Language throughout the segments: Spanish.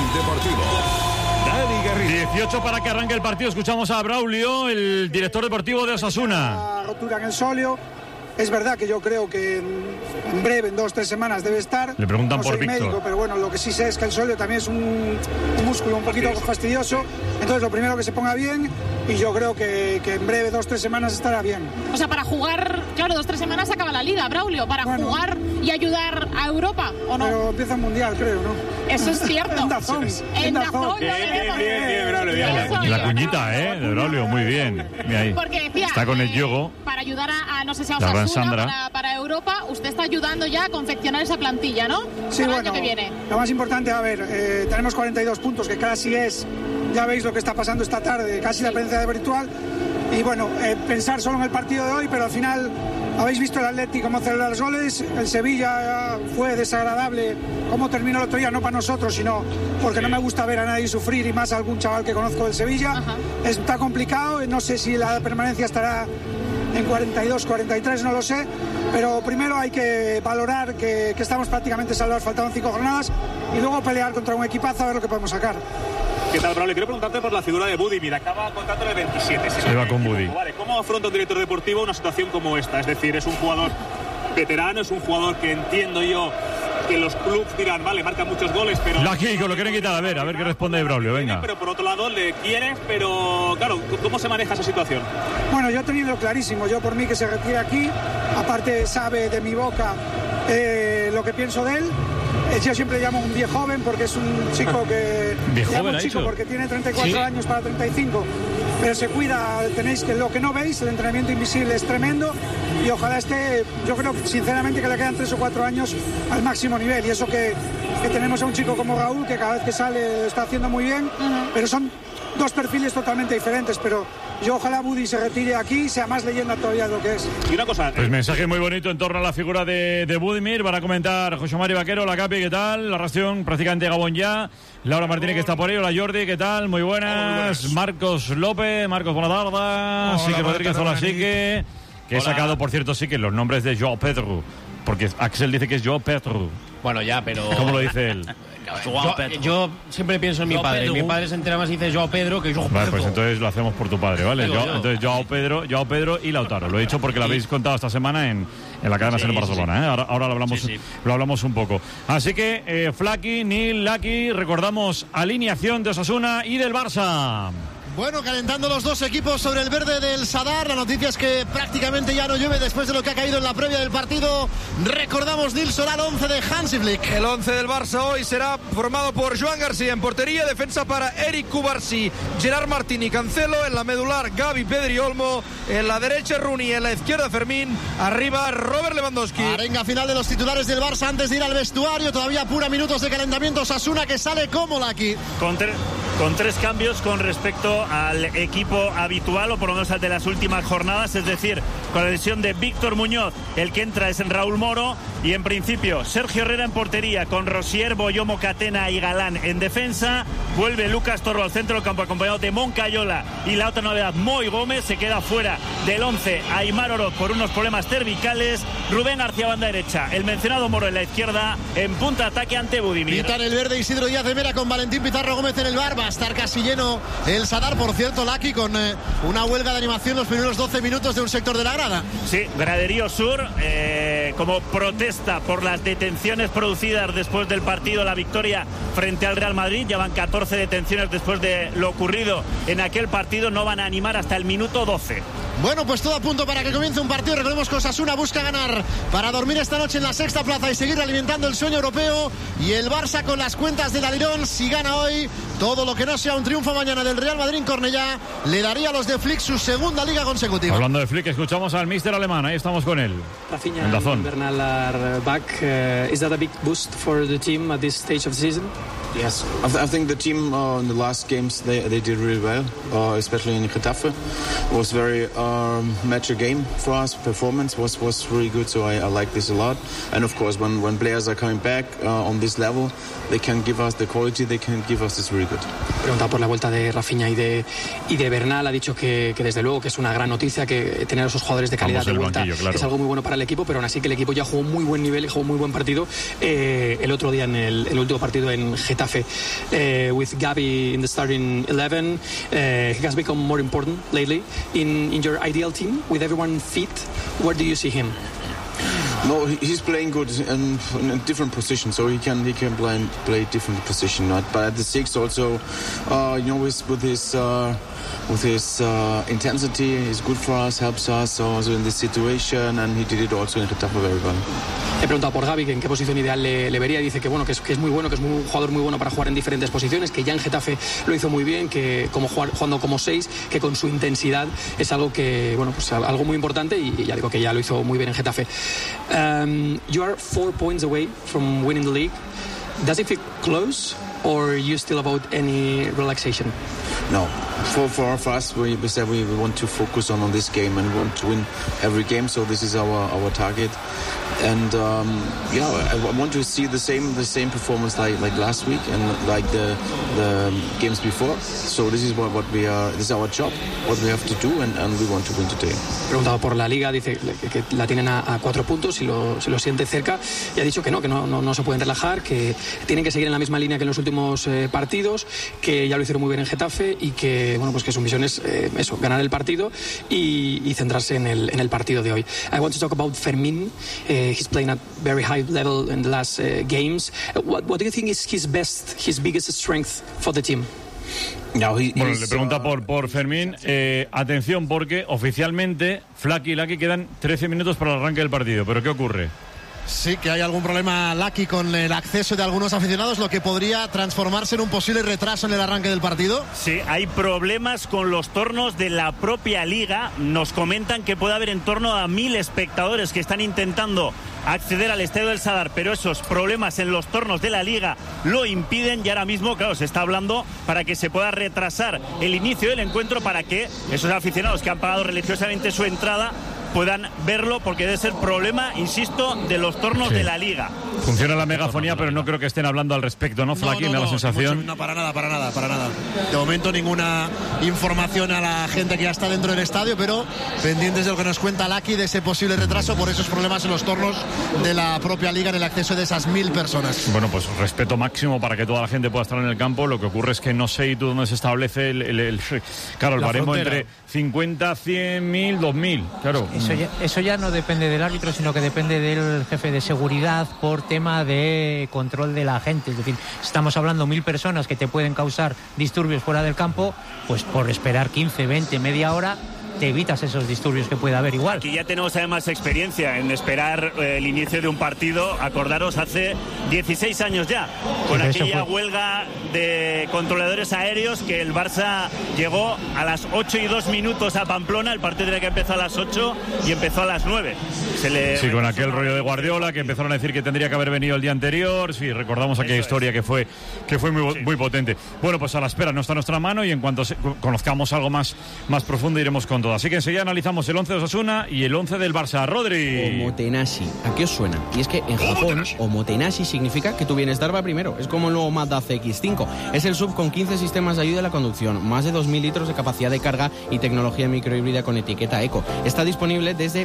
Deportivo. Dani Garrido. 18 para que arranque el partido. Escuchamos a Braulio, el director deportivo de Osasuna. La rotura en el sóleo. Es verdad que yo creo que en breve, en 2 o 3 semanas debe estar. Le preguntan no por soy Víctor. médico, pero bueno, lo que sí sé es que el sóleo también es un músculo un poquito fastidioso. Entonces lo primero que se ponga bien, y yo creo que en breve 2 o 3 semanas estará bien. O sea, para jugar, claro, 2 o 3 semanas acaba la liga, Braulio, para jugar y ayudar a Europa, ¿o no? Pero empieza el Mundial, creo, ¿no? Eso es cierto. En Dazón. En Dazón, Bien, Braulio, bien. La cuñita, de Braulio, muy bien. Mira ahí. Porque decía, está con el yogo. Para ayudar a no sé si a La gran Osasuna, Sandra. para Europa, usted está ayudando ya a confeccionar esa plantilla, ¿no? Sí, para el bueno, año que viene. lo más importante, a ver, tenemos 42 puntos, que casi es, ya veis lo que está pasando esta tarde, casi la presencia de virtual. Y bueno, pensar solo en el partido de hoy, pero al final habéis visto el Atleti cómo celebra los goles. El Sevilla fue desagradable cómo terminó el otro día, no para nosotros, sino porque no me gusta ver a nadie sufrir, y más a algún chaval que conozco del Sevilla. Ajá. Está complicado, no sé si la permanencia estará en 42, 43, no lo sé, pero primero hay que valorar que estamos prácticamente salvados, faltaban 5 jornadas, y luego pelear contra un equipazo a ver lo que podemos sacar. ¿Qué tal, Braulio? Quiero preguntarte por la figura de Budimir. Acaba contrato de 27. Se va con Budi. Vale, ¿cómo afronta un director deportivo una situación como esta? Es decir, es un jugador veterano, es un jugador que entiendo yo que los clubes dirán, vale, marca muchos goles, pero... Aquí, lo quieren quitar, a ver qué responde Braulio, venga. Pero por otro lado le quieres, pero claro, ¿cómo se maneja esa situación? Bueno, yo he tenido clarísimo, yo por mí que se retire aquí, aparte sabe de mi boca lo que pienso de él. Yo siempre llamo un viejo joven porque es un chico que... ¿Viejo llamo joven un ha chico dicho? porque tiene 34 años para 35, pero se cuida, tenéis que lo que no veis, el entrenamiento invisible es tremendo, y ojalá esté, yo creo sinceramente que le quedan 3 o 4 años al máximo nivel, y eso que tenemos a un chico como Raúl que cada vez que sale está haciendo muy bien, pero son 2 perfiles totalmente diferentes, pero yo ojalá Budi se retire aquí y sea más leyenda todavía de lo que es. Y una cosa... Pues mensaje muy bonito en torno a la figura de Budimir. Van a comentar José Mario Vaquero, la Capi, ¿qué tal? La ración prácticamente Gabón ya. Laura Martínez, que está por ahí. Hola Jordi, ¿qué tal? Muy buenas. Marcos López, Marcos, buenas tardes. Sique Rodríguez, hola Sique. Que he sacado, por cierto, sí que los nombres de Joao Pedro. Porque Axel dice que es Joao Pedro. Bueno, ya, pero... ¿Cómo lo dice él? Yo siempre pienso en mi padre. Pedro. Mi padre se entera más y dice Joao Pedro que Joao Pedro. Vale, pues entonces lo hacemos por tu padre, ¿vale? Entonces Joao Pedro y Lautaro. Lo he dicho porque lo habéis contado esta semana en la cadena SER Barcelona, ¿eh? Ahora lo hablamos un poco. Así que, Flaky, Nil, Lucky, recordamos alineación de Osasuna y del Barça. Bueno, calentando los dos equipos sobre el verde del Sadar. La noticia es que prácticamente ya no llueve después de lo que ha caído en la previa del partido. Recordamos, Nilsson, al 11 de Hansi Flick. El 11 del Barça hoy será formado por Joan García en portería, defensa para Eric Cubarsí, Gerard Martín y Cancelo, en la medular Gavi, Pedri, Olmo, en la derecha Rooney, en la izquierda Fermín, arriba Robert Lewandowski. Arenga final de los titulares del Barça antes de ir al vestuario. Todavía apura minutos de calentamiento. Osasuna, que sale como Lucky. Con 3 cambios con respecto al equipo habitual, o por lo menos al de las últimas jornadas, es decir, con la lesión de Víctor Muñoz, el que entra es Raúl Moro, y en principio Sergio Herrera en portería, con Rosier, Boyomo, Catena y Galán en defensa. Vuelve Lucas Torro al centro del campo acompañado de Moncayola, y la otra novedad, Moy Gómez. Se queda fuera del 11 Aimar Oroz por unos problemas cervicales. Rubén García, banda derecha, el mencionado Moro en la izquierda, en punta ataque ante Budimir. Pitan el verde Isidro Díaz de Mera con Valentín Pizarro Gómez en el bar. Va a estar casi lleno el Sadar, por cierto, Lucky, con una huelga de animación los primeros 12 minutos de un sector de la grada. Sí, graderío sur, como protesta por las detenciones producidas después del partido, la victoria frente al Real Madrid. Llevan 14 detenciones después de lo ocurrido en aquel partido. No van a animar hasta el minuto 12. Bueno, pues todo a punto para que comience un partido. Recordemos que Osasuna busca ganar para dormir esta noche en la sexta plaza y seguir alimentando el sueño europeo. Y el Barça con las cuentas del Alirón, si gana hoy, todo lo que no sea un triunfo mañana del Real Madrid en Cornellá, le daría a los de Flick su segunda liga consecutiva. Hablando de Flick, escuchamos al míster alemán. Ahí estamos con él. Rafinha and Bernal are back. Is that a big boost for the team at this stage of the season? Yes, I think the team in the last games they did really well, especially in Getafe. It was very mature game for us. Performance was really good, so I like this a lot. And of course, when players are coming back on this level, they can give us the quality. They can give us this really good. Pregunta por la vuelta de Rafinha y de Bernal. Ha dicho que desde luego que es una gran noticia que tener a esos jugadores de calidad de vuelta banquillo, claro. Es algo muy bueno para el equipo, pero aún así que el equipo ya jugó muy buen nivel y jugó muy buen partido el otro día en el último partido en Getafe. Getafe. With Gavi in the starting 11, he has become more important lately. In your ideal team, with everyone fit, where do you see him? No, he's playing good in a different position, so he can play different position. Right? But at the 6 also, with his intensity, he's good for us, helps us also in this situation, and he did it also in Getafe very well. He preguntado por Gavi, que en qué posición ideal le vería. Dice que bueno, que es muy bueno, que es un jugador muy bueno para jugar en diferentes posiciones, que ya en Getafe lo hizo muy bien, que jugando como 6, que con su intensidad es algo que bueno, pues algo muy importante, y ya digo que ya lo hizo muy bien en Getafe. You are 4 points away from winning the league. Does it feel close, or are you still about any relaxation? No, for us, we said we want to focus on this game and we want to win every game. So this is our target, and I want to see the same performance like last week and like the games before. So this is what we are. This is our job, what we have to do, and we want to win today. Preguntado por la Liga, dice que la tienen a 4 puntos y lo siente cerca, y ha dicho que no se pueden relajar, que tienen que seguir en la misma línea que en los últimos partidos, que ya lo hicieron muy bien en Getafe, y que bueno, pues que su misión es ganar el partido y centrarse en el partido de hoy. I want to talk about Fermín. He's playing at very high level in the last games. What do you think is his biggest strength for the team? Bueno, le pregunta por Fermín. Atención, porque oficialmente Flaky y Lucky quedan 13 minutos para el arranque del partido. ¿Pero qué ocurre? Sí, que hay algún problema, Lucky, con el acceso de algunos aficionados, lo que podría transformarse en un posible retraso en el arranque del partido. Sí, hay problemas con los tornos de la propia Liga. Nos comentan que puede haber en torno a 1000 espectadores que están intentando acceder al Estadio del Sadar, pero esos problemas en los tornos de la Liga lo impiden, y ahora mismo, claro, se está hablando para que se pueda retrasar el inicio del encuentro, para que esos aficionados que han pagado religiosamente su entrada puedan verlo, porque debe ser problema, insisto, de los tornos de la Liga. Funciona la megafonía, pero no creo que estén hablando al respecto, ¿no, Flaky? Me da la sensación. No, para nada. De momento ninguna información a la gente que ya está dentro del estadio, pero pendientes de lo que nos cuenta Lucky de ese posible retraso por esos problemas en los tornos de la propia Liga en el acceso de esas 1000 personas. Bueno, pues respeto máximo para que toda la gente pueda estar en el campo. Lo que ocurre es que no sé tú dónde se establece el baremo entre 50, 100, 1000, 2000. Claro. Eso ya no depende del árbitro, sino que depende del jefe de seguridad por tema de control de la gente. Es decir, estamos hablando 1000 personas que te pueden causar disturbios fuera del campo, pues por esperar 15, 20, media hora te evitas esos disturbios que puede haber igual. Aquí ya tenemos además experiencia en esperar el inicio de un partido. Acordaros, hace 16 años ya, con aquella huelga de controladores aéreos, que el Barça llegó a las 8:02 a Pamplona. El partido tenía que empezar a las 8 y empezó a las 9. Sí, con aquel rollo de Guardiola, que empezaron a decir que tendría que haber venido el día anterior. Sí, recordamos aquella historia que fue muy potente. Bueno, pues a la espera, no está en nuestra mano, y en cuanto conozcamos algo más profundo iremos con todo. Así que enseguida analizamos el 11 de Osasuna y el 11 del Barça. Rodri. Omotenashi. ¿A qué os suena? Y es que en Japón, Omotenashi significa que tu bienestar va primero. Es como el nuevo Mazda CX-5. Es el SUV con 15 sistemas de ayuda a la conducción, más de 2000 litros de capacidad de carga y tecnología microhíbrida con etiqueta eco. Está disponible desde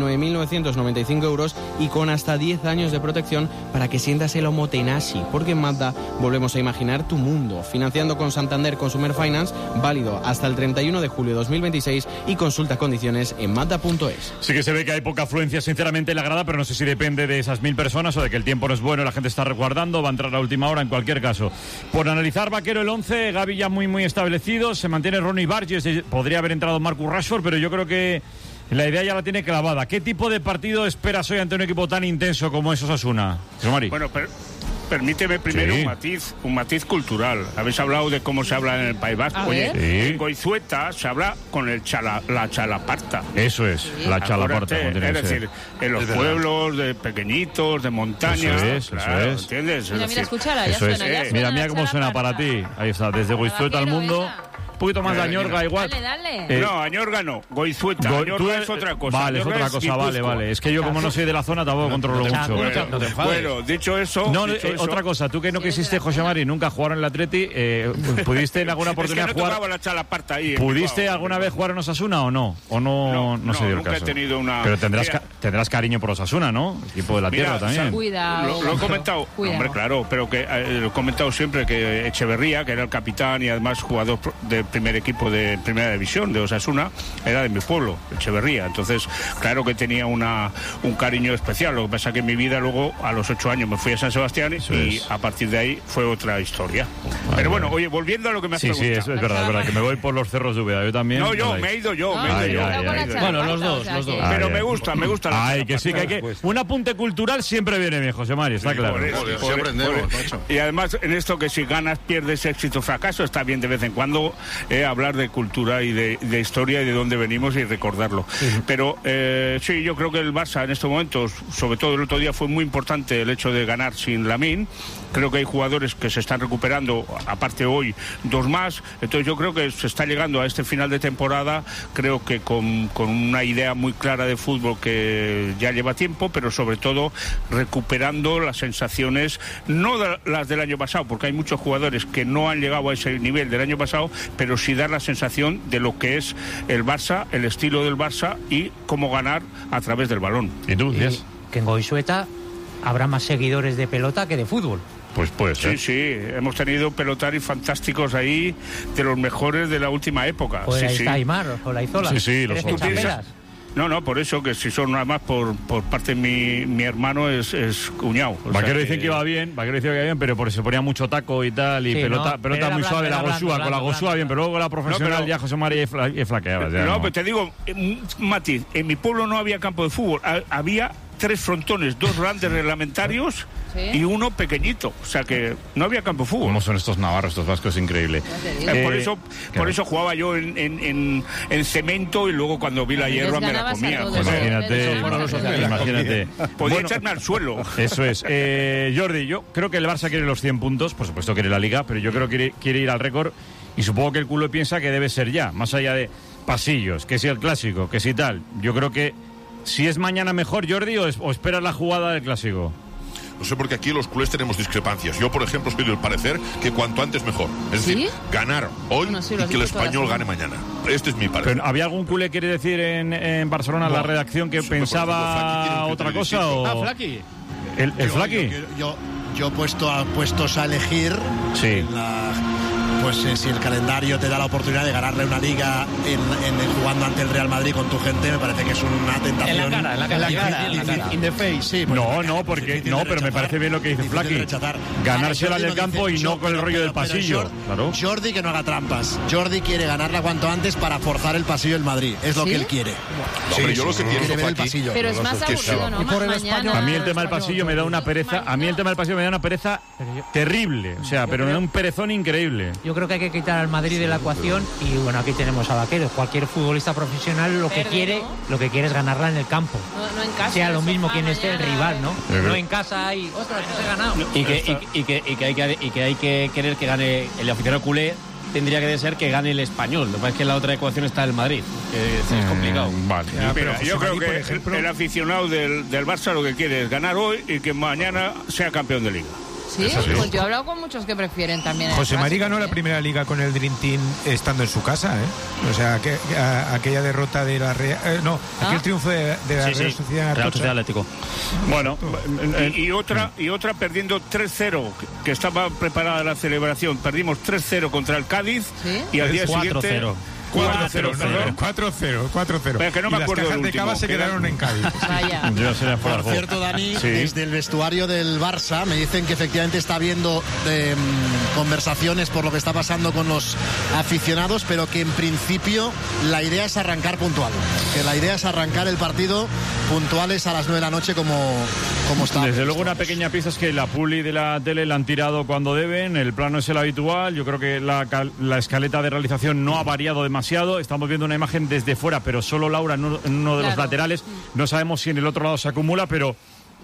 29.995 euros y con hasta 10 años de protección para que sientas el Omotenashi. Porque en Mazda volvemos a imaginar tu mundo. Financiando con Santander Consumer Finance, válido hasta el 31 de julio de 2026, y consulta condiciones en Mazda.es. Sí que se ve que hay poca afluencia, sinceramente, en la grada, pero no sé si depende de esas 1000 personas o de que el tiempo no es bueno y la gente está resguardando. Va a entrar a última hora en cualquier caso. Por analizar, Vaquero, el 11, Gavi ya muy establecido. Se mantiene Ronnie Barges, podría haber entrado Marcus Rashford, pero yo creo que la idea ya la tiene clavada. ¿Qué tipo de partido esperas hoy ante un equipo tan intenso como es Osasuna? Bueno, permíteme primero un matiz cultural. Habéis hablado de cómo se habla en el País Vasco. Oye, en Goizueta se habla con la chalaparta. Eso es, la chalaparta. Es decir, en los pueblos de pequeñitos, de montaña. Eso es. ¿Entiendes? Mira, escúchala, ya suena. Mira cómo suena para ti. Ahí está, desde Goizueta al mundo. poquito más de Añorga igual. Dale. No, Añorga no, Goizueta. Añorga es otra cosa. Vale, Añorga es otra cosa, Guipúzcoa. vale. Es que yo como no soy de la zona tampoco controlo mucho. Bueno, dicho eso... Otra cosa, tú que no quisiste, José Mari, nunca jugar en el Atleti, ¿pudiste en alguna oportunidad jugar? ¿Pudiste alguna vez jugar en Osasuna o no? ¿O no se dio el nunca caso? He tenido una... Pero tendrás cariño por Osasuna, ¿no? Equipo de la tierra también. Cuidado. Lo he comentado, hombre, claro, pero que lo he comentado siempre que Echeverría, que era el capitán y además jugador del primer equipo de Primera División de Osasuna, era de mi pueblo, Echeverría. Entonces, claro que tenía un cariño especial. Lo que pasa que en mi vida luego, a los 8 años, me fui a San Sebastián y a partir de ahí fue otra historia. Pero bueno, oye, volviendo a lo que me has preguntado. Sí, es verdad, que me voy por los cerros de Úbeda. Yo también. No, me he ido yo. Bueno, los dos. Pero me gusta la Ay, que sí, que hay que... Un apunte cultural siempre viene bien, José Mari, está claro. Y además, en esto que si ganas, pierdes, éxito, fracaso, está bien de vez en cuando hablar de cultura y de historia y de dónde venimos y recordarlo. Pero sí, yo creo que el Barça en estos momentos, sobre todo el otro día, fue muy importante el hecho de ganar sin Lamine. Creo que hay jugadores que se están recuperando, aparte hoy 2 más. Entonces yo creo que se está llegando a este final de temporada, creo que con una idea muy clara de fútbol que ya lleva tiempo, pero sobre todo recuperando las sensaciones, no las del año pasado, porque hay muchos jugadores que no han llegado a ese nivel del año pasado, pero sí dar la sensación de lo que es el Barça, el estilo del Barça y cómo ganar a través del balón. ¿Y tú, que en Goizueta habrá más seguidores de pelota que de fútbol? Pues puede ser. Sí, hemos tenido pelotaris fantásticos ahí, de los mejores de la última época. Pues ahí está Aimar, Olaizola. Sí, los otros. No, por eso que si son nada más por parte de mi hermano es cuñado. Vaquero dicen que iba bien, pero se ponía mucho taco y tal, y pelota muy suave, la Gosúa, con la Gosúa bien, pero luego la profesional ya José María y flaqueaba. Pero te digo, Mati, en mi pueblo no había campo de fútbol, había 3 frontones, 2 grandes reglamentarios y uno pequeñito, o sea que no había campo de fútbol. ¿Cómo son estos navarros, estos vascos? Increíble. Por eso jugaba yo en cemento y luego cuando vi la hierba me la comía. Imagínate. Podía echarme al suelo. Eso es. Jordi, yo creo que el Barça quiere los 100 puntos, por supuesto quiere la Liga, pero yo creo que quiere ir al récord y supongo que el culo piensa que debe ser ya, más allá de pasillos, que si el clásico, que si tal. Yo creo que si es mañana mejor, Jordi, o esperas la jugada del clásico. No sé, porque aquí los culés tenemos discrepancias. Yo, por ejemplo, soy del parecer que cuanto antes mejor. Es decir, ganar hoy y que el Español gane mañana. Este es mi parecer. Pero, ¿había algún culé, quiere decir, en Barcelona, la redacción, que pensaba otra cosa? ¿O? Flaqui. ¿El Flaqui? Yo puestos a elegir... Sí. Pues si el calendario te da la oportunidad de ganarle una liga jugando ante el Real Madrid con tu gente, me parece que es una tentación. En la cara. In the face, sí. Pues pero me parece bien lo que dice Flaqui. Ganársela en el campo y no con el rollo del pasillo. Claro. Jordi que no haga trampas. Jordi quiere ganarla cuanto antes para forzar el pasillo del Madrid. Es lo que él quiere. Hombre, yo lo que pienso, ver el pasillo. Pero es más aburrido, ¿no? A mí el tema del pasillo me da una pereza. Terrible. O sea, pero me da un perezón increíble. Yo creo que hay que quitar al Madrid de la ecuación y bueno, aquí tenemos a Vaquero. Cualquier futbolista profesional lo que quiere es ganarla en el campo. No en casa. Sea lo mismo quien esté el rival, ¿no? No en casa y ostras, se ha ganado. Y que hay que querer que gane el aficionado culé. Tendría que ser que gane el Español. Lo que pasa es que en la otra ecuación está el Madrid, que es complicado. Vale. Mira, yo creo que el aficionado del Barça lo que quiere es ganar hoy y que mañana sea campeón de Liga. Sí, pues yo he hablado con muchos que prefieren también. José Mari ganó la primera liga con el Dream Team estando en su casa, ¿eh? O sea, aquella derrota de la Real... aquel triunfo de la Real Sociedad Atlético. Bueno, y otra perdiendo 3-0, que estaba preparada la celebración. Perdimos 3-0 contra el Cádiz y al día siguiente... 4-0. Que no me acuerdo. Las cajas de cava se quedaron en Cádiz. Vaya. Por cierto, Dani, desde el vestuario del Barça me dicen que efectivamente está habiendo conversaciones por lo que está pasando con los aficionados, pero que en principio la idea es arrancar puntual. Que la idea es arrancar el partido puntuales a las 9 de la noche como está. Desde luego una pequeña pieza es que la publi de la tele la han tirado cuando deben, el plano es el habitual, yo creo que la escaleta de realización no ha variado demasiado, estamos viendo una imagen desde fuera, pero solo Laura en uno de los laterales, no sabemos si en el otro lado se acumula, pero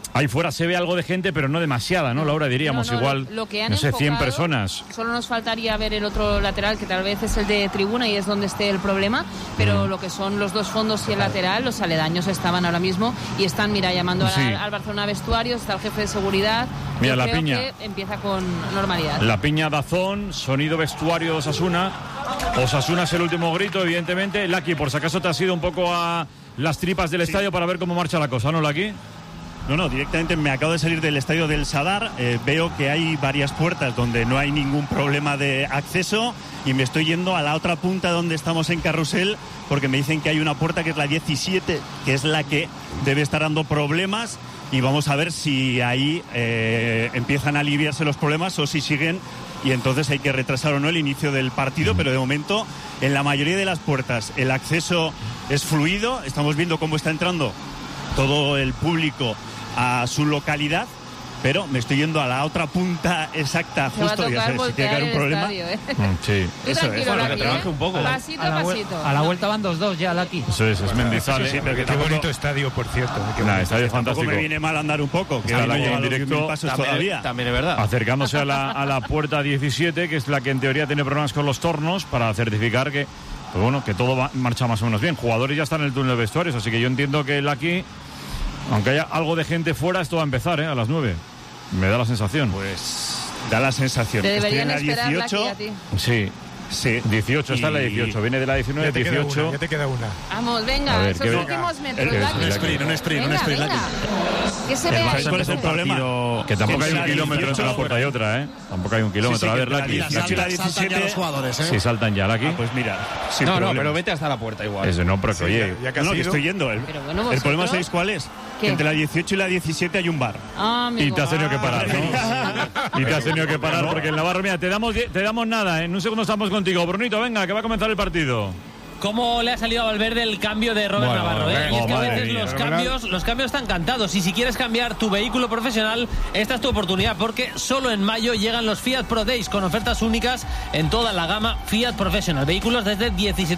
Ahí fuera se ve algo de gente, pero no demasiada, ¿no, Laura? Diríamos igual, lo que han no sé, 100 enfocado, personas. Solo nos faltaría ver el otro lateral, que tal vez es el de tribuna y es donde esté el problema, pero lo que son los dos fondos y el lateral, los aledaños estaban ahora mismo y están, mira, llamando al Barcelona Vestuarios, está el jefe de seguridad. Mira, Yo la creo piña. que empieza con normalidad. La piña Dazón, sonido vestuario de Osasuna. Osasuna es el último grito, evidentemente. Laki, por si acaso te has ido un poco a las tripas del estadio para ver cómo marcha la cosa, ¿no, Laki? No, directamente me acabo de salir del estadio del Sadar, veo que hay varias puertas donde no hay ningún problema de acceso y me estoy yendo a la otra punta donde estamos en Carrusel porque me dicen que hay una puerta que es la 17, que es la que debe estar dando problemas y vamos a ver si ahí empiezan a aliviarse los problemas o si siguen y entonces hay que retrasar o no el inicio del partido, pero de momento en la mayoría de las puertas el acceso es fluido, estamos viendo cómo está entrando todo el público a su localidad, pero me estoy yendo a la otra punta exacta, justo, ya sabes, si tiene que haber un problema. Sí. Eso es, bueno, que trabaje un poco. Pasito a pasito. A la vuelta van 2-2 ya, Laki. Eso es Mendizale. Sí, pero que Qué bonito estadio, por cierto. Estadio fantástico. Me viene mal andar un poco, que está no Laki lleva en los directo. 10.000 pasos todavía. También es verdad. Acercándose a la puerta 17, que es la que en teoría tiene problemas con los tornos, para certificar que, pues bueno, que todo marcha más o menos bien. Jugadores ya están en el túnel de vestuarios, así que yo entiendo que Laki, aunque haya algo de gente fuera, esto va a empezar, a las 9. Me da la sensación. Pues da la sensación. Te Estoy en deberían la esperar 18. a ti. Sí, 18, está en la 18. Viene de la 19, 18. Ya te queda una. Vamos, venga, A ver, esos ¿qué últimos metros. Un sprint, venga. Que se vea. ¿Cuál es el problema? Que tampoco hay un la kilómetro 18 entre una puerta y otra, Tampoco hay un kilómetro. Sí, a ver, que Laki. la 17 los jugadores, Sí, saltan ya, Laki. Pues mira, sin No, problemas. pero vete hasta la puerta igual. Eso no, pero que oye. Ya No, que estoy yendo. Pero bueno, El vosotros. problema, ¿sabéis cuál es? ¿Qué? Que entre la 18 y la 17 hay un bar. Y te has tenido que parar, ¿no? Y te has tenido que parar porque en Navarro, mira, te damos nada. En un segundo estamos contigo. Brunito, venga, que va a comenzar el partido. ¿Cómo le ha salido a Valverde el cambio de Robert Navarro? Y es que a veces los cambios están cantados. Y si quieres cambiar tu vehículo profesional, esta es tu oportunidad, porque solo en mayo llegan los Fiat Pro Days con ofertas únicas en toda la gama Fiat Professional. Vehículos desde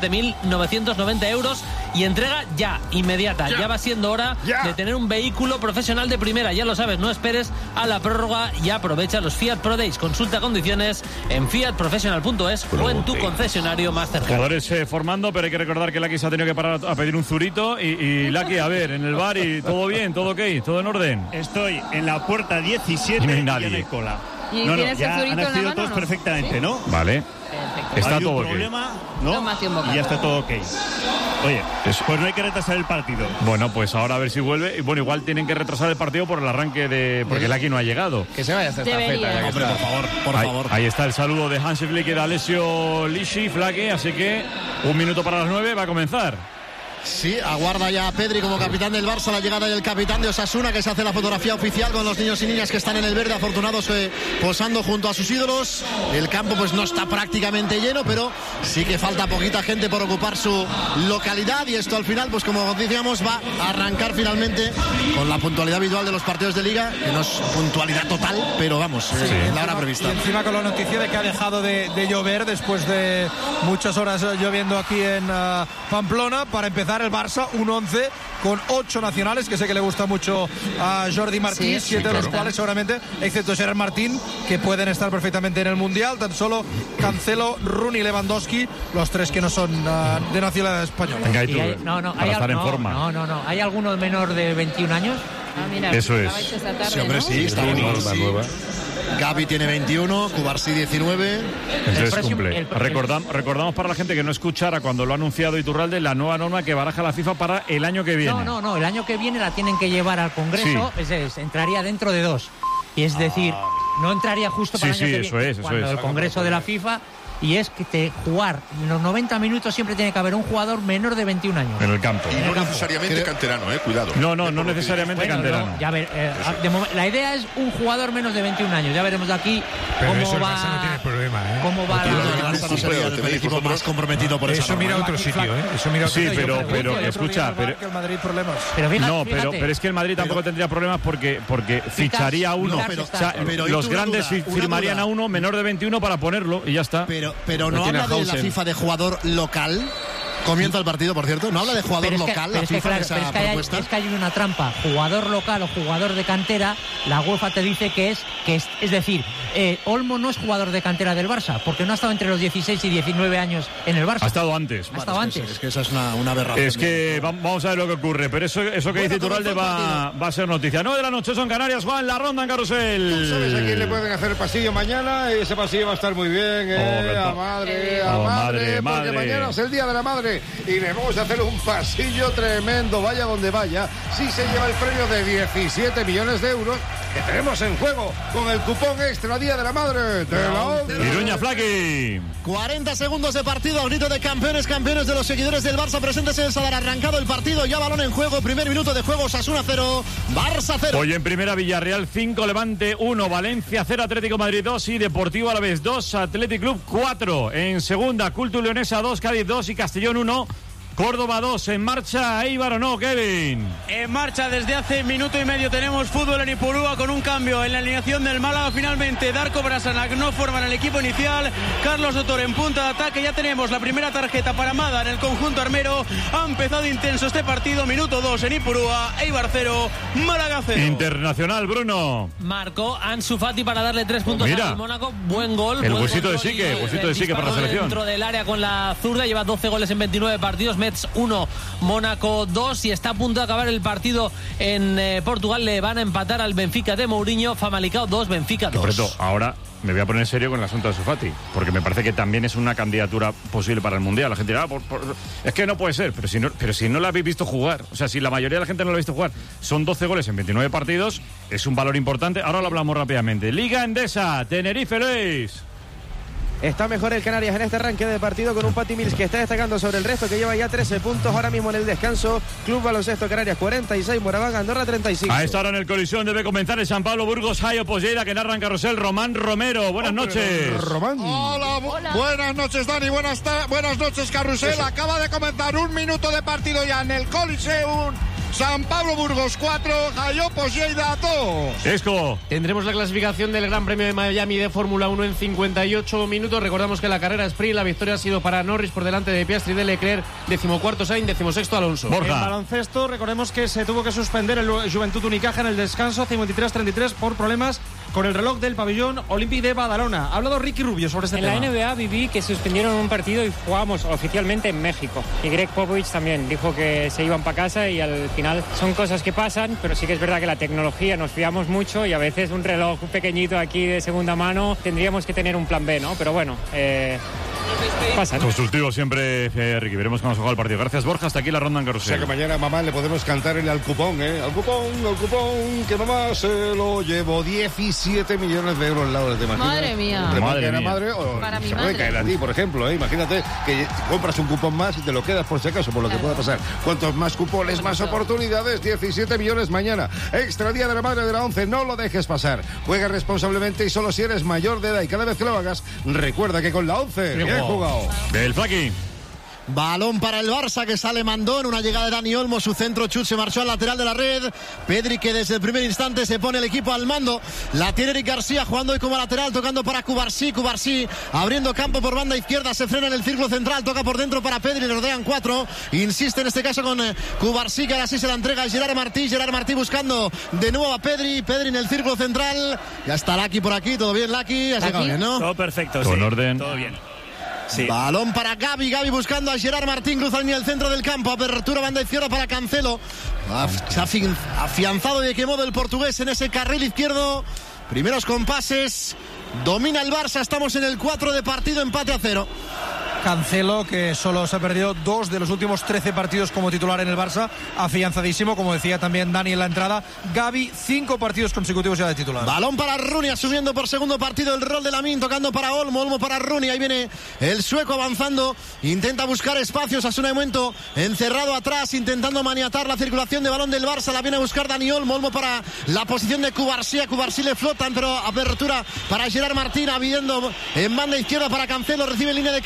17.990 euros y entrega ya, inmediata. Ya va siendo hora de tener un vehículo profesional de primera. Ya lo sabes, no esperes a la prórroga y aprovecha los Fiat Pro Days. Consulta condiciones en fiatprofessional.es o en tu concesionario más cercano. Jugadores formando, pero hay que recordar que Laki se ha tenido que parar a pedir un zurito y Laki, a ver, en el bar y todo bien, todo ok, todo en orden. Estoy en la puerta 17 y no hay y nadie. ya no hay cola. ¿Y No, tienes el ya zurito han en la accedido mano, todos no? perfectamente, ¿Sí? ¿no? Vale. Perfecto. Está ¿Hay todo un ok. problema? ¿No? Tómate un bocado. Y ya está todo ok. Oye, pues no hay que retrasar el partido. Bueno, pues ahora a ver si vuelve. Y bueno, igual tienen que retrasar el partido por el arranque de... Porque Laki no ha llegado. Que se vaya a hacer esta feta. Hombre, por favor. Ahí está el saludo de Hansi Flick y de Alessio Lisci, Flaque, así que 1 minuto para las 9 va a comenzar. Sí, aguarda ya a Pedri como capitán del Barça la llegada del capitán de Osasuna, que se hace la fotografía oficial con los niños y niñas que están en el verde, afortunados posando junto a sus ídolos. El campo pues no está prácticamente lleno, pero sí que falta poquita gente por ocupar su localidad, y esto al final, pues como decíamos, va a arrancar finalmente con la puntualidad habitual de los partidos de Liga, que no es puntualidad total, pero vamos, en la hora prevista. Y encima con la noticia de que ha dejado de llover después de muchas horas lloviendo aquí en Pamplona, para empezar el Barça, un 11 con 8 nacionales, que sé que le gusta mucho a Jordi Martí, 7 de los cuales seguramente, excepto Gerard Martín, que pueden estar perfectamente en el Mundial, tan solo Cancelo, Rooney y Lewandowski, los 3 que no son de nacionalidad española. Venga, y tú, para estar en forma. No. ¿Hay alguno menor de 21 años? Ah, mira, eso es. esta tarde, Sí, hombre, ¿no? sí, está nueva. Gavi tiene 21, Cubarsí 19. Entonces cumple. Recordamos para la gente que no escuchara cuando lo ha anunciado Iturralde la nueva norma que baraja la FIFA para el año que viene. No, el año que viene la tienen que llevar al Congreso, entraría dentro de 2. Y es decir, no entraría justo para el año que viene. Eso cuando es. el Congreso de la FIFA, y es que jugar en los 90 minutos siempre tiene que haber un jugador menor de 21 años. En el campo. Y no necesariamente canterano, cuidado. No necesariamente canterano. Ya ver, la idea es un jugador menos de 21 años. Ya veremos de aquí pero cómo eso va. El Barça no tiene problema, ¿Cómo va El Barça no sería el equipo más comprometido por eso. Mira otro sitio, Eso mira otro sitio. pero escucha, que el Madrid problemas. Pero es que el Madrid tampoco tendría problemas porque ficharía a uno. Los grandes firmarían a uno menor de 21 para ponerlo y ya está. Pero no habla de la FIFA de jugador local. Comienza el partido, por cierto. No habla de jugador local, la FIFA, esa propuesta. Es que hay una trampa. Jugador local o jugador de cantera, la UEFA te dice que es decir, Olmo no es jugador de cantera del Barça, porque no ha estado entre los 16 y 19 años en el Barça. Ha estado antes. Es que esa es una aberración. Es que vamos a ver lo que ocurre, pero eso que dice Iturralde va a ser noticia. 9 de la noche son Canarias, Juan, la ronda en carrusel. ¿Sabes a quién le pueden hacer el pasillo mañana? Ese pasillo va a estar muy bien, a madre, porque mañana es el Día de la Madre y le vamos a hacer un pasillo tremendo, vaya donde vaya. Sí se lleva el premio de 17 millones de euros que tenemos en juego con el cupón extra Día de la Madre de la ONCE. Iruña Flaqui. 40 segundos de partido, grito de campeones de los seguidores del Barça presentes en el Sadar. Arrancado el partido, ya balón en juego, primer minuto de juego, Osasuna 0, Barça 0. Hoy en primera, Villarreal 5, Levante 1, Valencia 0, Atlético Madrid 2 y Deportivo Alavés 2, Athletic Club 4. En segunda, Cultu Leonesa 2, Cádiz 2 y Castellón 1. Córdoba 2, en marcha Eibar o no, Kevin. En marcha desde hace minuto y medio tenemos fútbol en Ipurúa con un cambio en la alineación del Málaga. Finalmente Darko Brasanac no forman el equipo inicial. Carlos Sotor en punta de ataque. Ya tenemos la primera tarjeta para Mada en el conjunto armero. Ha empezado intenso este partido. Minuto 2 en Ipurúa. Eibar 0, Málaga 0. Internacional, Bruno. Marcó Ansu Fati para darle 3 puntos al Mónaco. Buen gol. El huesito de Sique para la selección. Dentro del área con la zurda. Lleva 12 goles en 29 partidos. Metz 1, Mónaco 2 y está a punto de acabar el partido en Portugal. Le van a empatar al Benfica de Mourinho. Famalicão 2, Benfica 2. Por cierto, ahora me voy a poner serio con el asunto de Ansu Fati, porque me parece que también es una candidatura posible para el Mundial. La gente dirá, es que no puede ser, pero si no la habéis visto jugar, o sea, si la mayoría de la gente no la ha visto jugar, son 12 goles en 29 partidos, es un valor importante. Ahora lo hablamos rápidamente. Liga Endesa, Tenerife, Luis. Está mejor el Canarias en este arranque de partido con un Pati Mills que está destacando sobre el resto, que lleva ya 13 puntos ahora mismo en el descanso. Club Baloncesto Canarias 46, Moraván Andorra 35. A esta hora en el colisión debe comenzar el San Pablo Burgos Hayo Pollera, que narra en carrusel Román Romero. Buenas noches. Román. Hola. Buenas noches, Dani. Buenas noches, carrusel. Acaba de comenzar un minuto de partido ya en el Coliseum. San Pablo Burgos 4, Jayopos Lleida 2. Esco. Tendremos la clasificación del Gran Premio de Miami de Fórmula 1 en 58 minutos. Recordamos que la carrera sprint, la victoria ha sido para Norris por delante de Piastri, de Leclerc, 14º Sainz, 16º Alonso. Borja. En baloncesto, recordemos que se tuvo que suspender el Juventud Unicaja en el descanso 53-33 por problemas con el reloj del pabellón Olímpic de Badalona. Ha hablado Ricky Rubio sobre este tema. En la NBA viví que suspendieron un partido y jugábamos oficialmente en México. Y Greg Popovich también dijo que se iban para casa y al final son cosas que pasan, pero sí que es verdad que la tecnología nos fiamos mucho y a veces un reloj pequeñito aquí de segunda mano tendríamos que tener un plan B, ¿no? Pero bueno, pasa, ¿no? Constructivo siempre, Ricky. Veremos cómo se juega el partido. Gracias, Borja. Hasta aquí la ronda en carrusel. O sea que mañana, mamá, le podemos cantar al cupón, Al cupón, que mamá se lo llevó. 17 millones de euros, Laura, ¿te imaginas? Madre mía. Madre o para mi se madre. puede caer a ti, por ejemplo, Imagínate que compras un cupón más y te lo quedas por si acaso, por lo que pueda pasar. Cuantos más cupones, más oportunidades. 17 millones mañana. Extra Día de la Madre de la ONCE. No lo dejes pasar. Juega responsablemente y solo si eres mayor de edad. Y cada vez que lo hagas, recuerda que con la ONCE bien jugado. Del Flaqui. Balón para el Barça, que sale Mandón, una llegada de Dani Olmo, su centro chut se marchó al lateral de la red. Pedri, que desde el primer instante se pone el equipo al mando. La tiene Eric García jugando hoy como lateral, tocando para Cubarsí abriendo campo por banda izquierda, se frena en el círculo central, toca por dentro para Pedri, le rodean 4, insiste en este caso con Cubarsí, que ahora sí se la entrega a Gerard Martí buscando de nuevo a Pedri en el círculo central. Ya está Laki por aquí, todo bien, Laki, has llegado bien, ¿no? Todo perfecto, con sí, orden. todo bien. Sí. Balón para Gavi buscando a Gerard Martín, cruza línea del centro del campo, apertura banda izquierda para Cancelo. Se ha afianzado de qué modo el portugués en ese carril izquierdo. Primeros compases, domina el Barça, estamos en el 4 de partido, empate a 0. Cancelo, que solo se ha perdido 2 de los últimos 13 partidos como titular en el Barça, afianzadísimo, como decía también Dani en la entrada. Gavi, 5 partidos consecutivos ya de titular. Balón para Rooney, asumiendo por segundo partido el rol de Lamine, tocando para Olmo para Rooney, ahí viene el sueco avanzando, intenta buscar espacios, Asuna de momento encerrado atrás, intentando maniatar la circulación de balón del Barça, la viene a buscar Dani Olmo para la posición de Cubarsí, a Cubarsí le flotan, pero apertura para Gerard Martín, abriendo en banda izquierda para Cancelo, recibe en línea de cara, ahí va el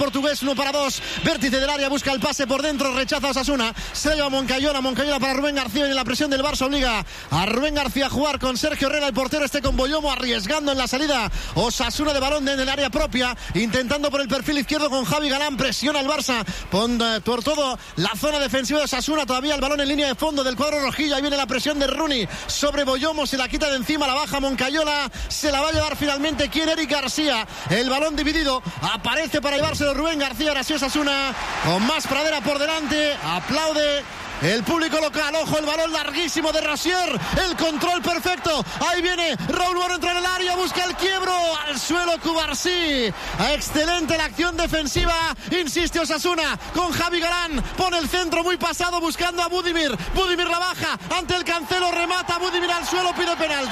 portugués, 1-2. Vértice del área, busca el pase por dentro, rechaza a Osasuna. Se lleva Moncayola para Rubén García. Y en la presión del Barça obliga a Rubén García a jugar con Sergio Herrera, el portero con Boyomo, arriesgando en la salida. Osasuna de balón en el área propia, intentando por el perfil izquierdo con Javi Galán. Presiona el Barça por todo la zona defensiva de Osasuna. Todavía el balón en línea de fondo del cuadro rojillo. Ahí viene la presión de Rooney sobre Boyomo, se la quita de encima, la baja Moncayola, se la va a llevar finalmente quien, Eric García. El balón dividido, aparece para llevárselo Rubén García. Ahora sí Osasuna con más pradera por delante, aplaude el público local. Ojo, el balón larguísimo de Rasier, el control perfecto. Ahí viene Raúl Moro, entra en el área, busca el quiebro, al suelo Cubarsí. Excelente la acción defensiva, insiste Osasuna con Javi Galán, pone el centro muy pasado buscando a Budimir. Budimir la baja ante el Cancelo, remata Budimir al suelo, pide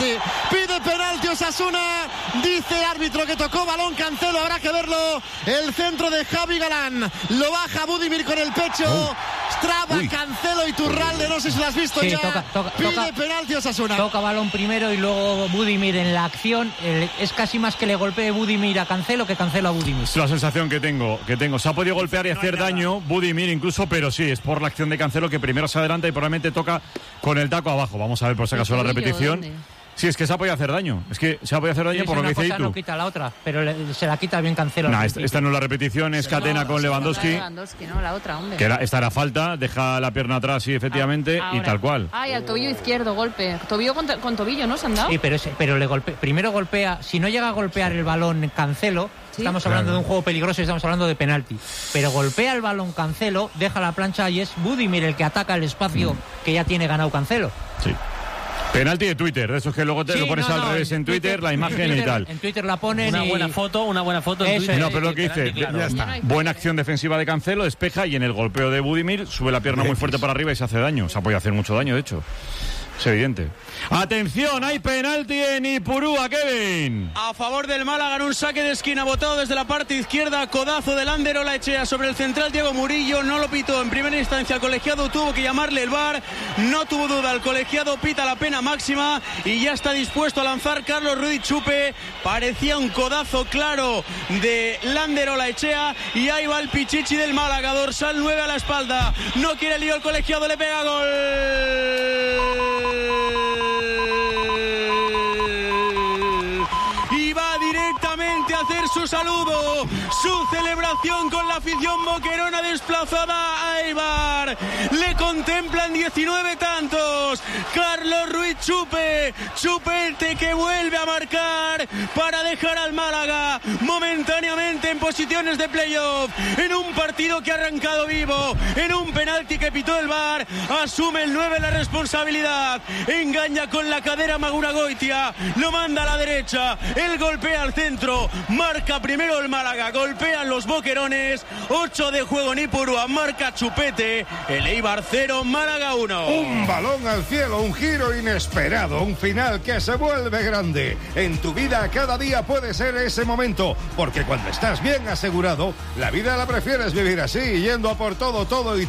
penalti Osasuna. Dice el árbitro que tocó balón Cancelo, habrá que verlo. El centro de Javi Galán, lo baja Budimir con el pecho. Strava, Cancelo y Turralde, no sé si lo has visto ya. Pide penalti Osasuna. Toca balón primero y luego Budimir en la acción. Es casi más que le golpee Budimir a Cancelo que Cancelo a Budimir. Es la sensación que tengo. Se ha podido golpear y hacer daño Budimir incluso, pero sí, es por la acción de Cancelo que primero se adelanta y probablemente toca con el taco abajo. Vamos a ver por si acaso la repetición. Sí, es que se ha podido hacer daño. Por lo que dice Itu. No quita la otra, pero se la quita bien Cancelo. Esta no es la repetición, es Catena con Lewandowski. No, la otra, hombre. Que esta era falta, deja la pierna atrás, sí, efectivamente, y tal cual. Y al tobillo izquierdo, golpe. Tobillo con tobillo, ¿no? ¿Se han dado? Sí, pero primero golpea. Si no llega a golpear el balón Cancelo, estamos hablando de un juego peligroso y estamos hablando de penalti. Pero golpea el balón Cancelo, deja la plancha y es Budimir el que ataca el espacio que ya tiene ganado Cancelo. Sí. Penalti de Twitter, de esos que luego te lo pones al revés en Twitter, la imagen y tal. En Twitter la ponen una buena foto en Twitter. No, pero lo que dice, ya está. Buena acción defensiva de Cancelo, despeja y en el golpeo de Budimir sube la pierna muy fuerte para arriba y se hace daño. Se ha podido hacer mucho daño, de hecho. Es evidente. Atención, hay penalti en Ipurúa, Kevin. A favor del Málaga en un saque de esquina botado desde la parte izquierda, codazo del Ander Olaechea sobre el central Diego Murillo. No lo pitó en primera instancia el colegiado, tuvo que llamarle el VAR. No tuvo duda el colegiado, pita la pena máxima y ya está dispuesto a lanzar Carlos Ruiz Chupe. Parecía un codazo claro de Lander Olaechea y ahí va el Pichichi del Málaga, dorsal 9 a la espalda. No quiere lío el colegiado, le pega gol. Y va directamente a hacer su saludo, su celebración con la afición boquerona desplazada a Eibar. Le contemplan 19 tantos. Carlos Ruiz Chupete que vuelve a marcar para dejar al Málaga momentáneamente en posiciones de playoff, en un partido que ha arrancado vivo, en un penalti que pitó el VAR. Asume el 9 la responsabilidad, engaña con la cadera Magura Goitia, lo manda a la derecha, él golpea al centro, marca primero el Málaga, golpean los boquerones. 8 de juego en Ipurúa, marca Chupete, el Eibar 0, Málaga 1. Un balón al cielo, un giro inesperado, un final que se vuelve grande. En tu vida cada día puede ser ese momento, porque cuando estás bien asegurado, la vida la prefieres vivir así, yendo a por todo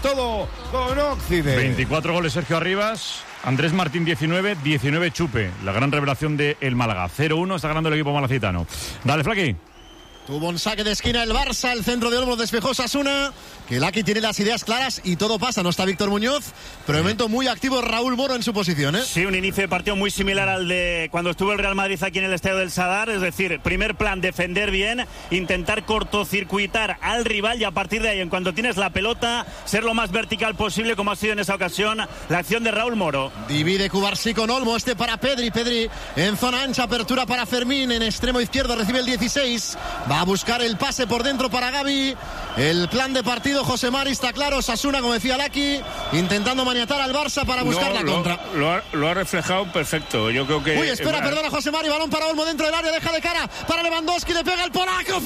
con Occident. 24 goles Sergio Arribas, Andrés Martín 19 Chupe, la gran revelación de el Málaga. 0-1 está ganando el equipo malacitano. Dale, Flaqui. Tuvo un saque de esquina el Barça, el centro de Olmo despejó Osasuna, que Laki tiene las ideas claras y todo pasa. No está Víctor Muñoz, pero de momento muy activo Raúl Moro en su posición, ¿eh? Sí, un inicio de partido muy similar al de cuando estuvo el Real Madrid aquí en el Estadio del Sadar, es decir, primer plan, defender bien, intentar cortocircuitar al rival y a partir de ahí, en cuanto tienes la pelota, ser lo más vertical posible, como ha sido en esa ocasión la acción de Raúl Moro. Divide Cubarsí con Olmo, para Pedri en zona ancha, apertura para Fermín, en extremo izquierdo recibe el 16, va a buscar el pase por dentro para Gavi. El plan de partido, José Mari, está claro. Osasuna, como decía Laki, intentando maniatar al Barça para buscar la contra. Lo ha reflejado perfecto. Yo creo que... Uy, espera, perdona, José Mari, balón para Olmo dentro del área, deja de cara para Lewandowski, le pega el polaco,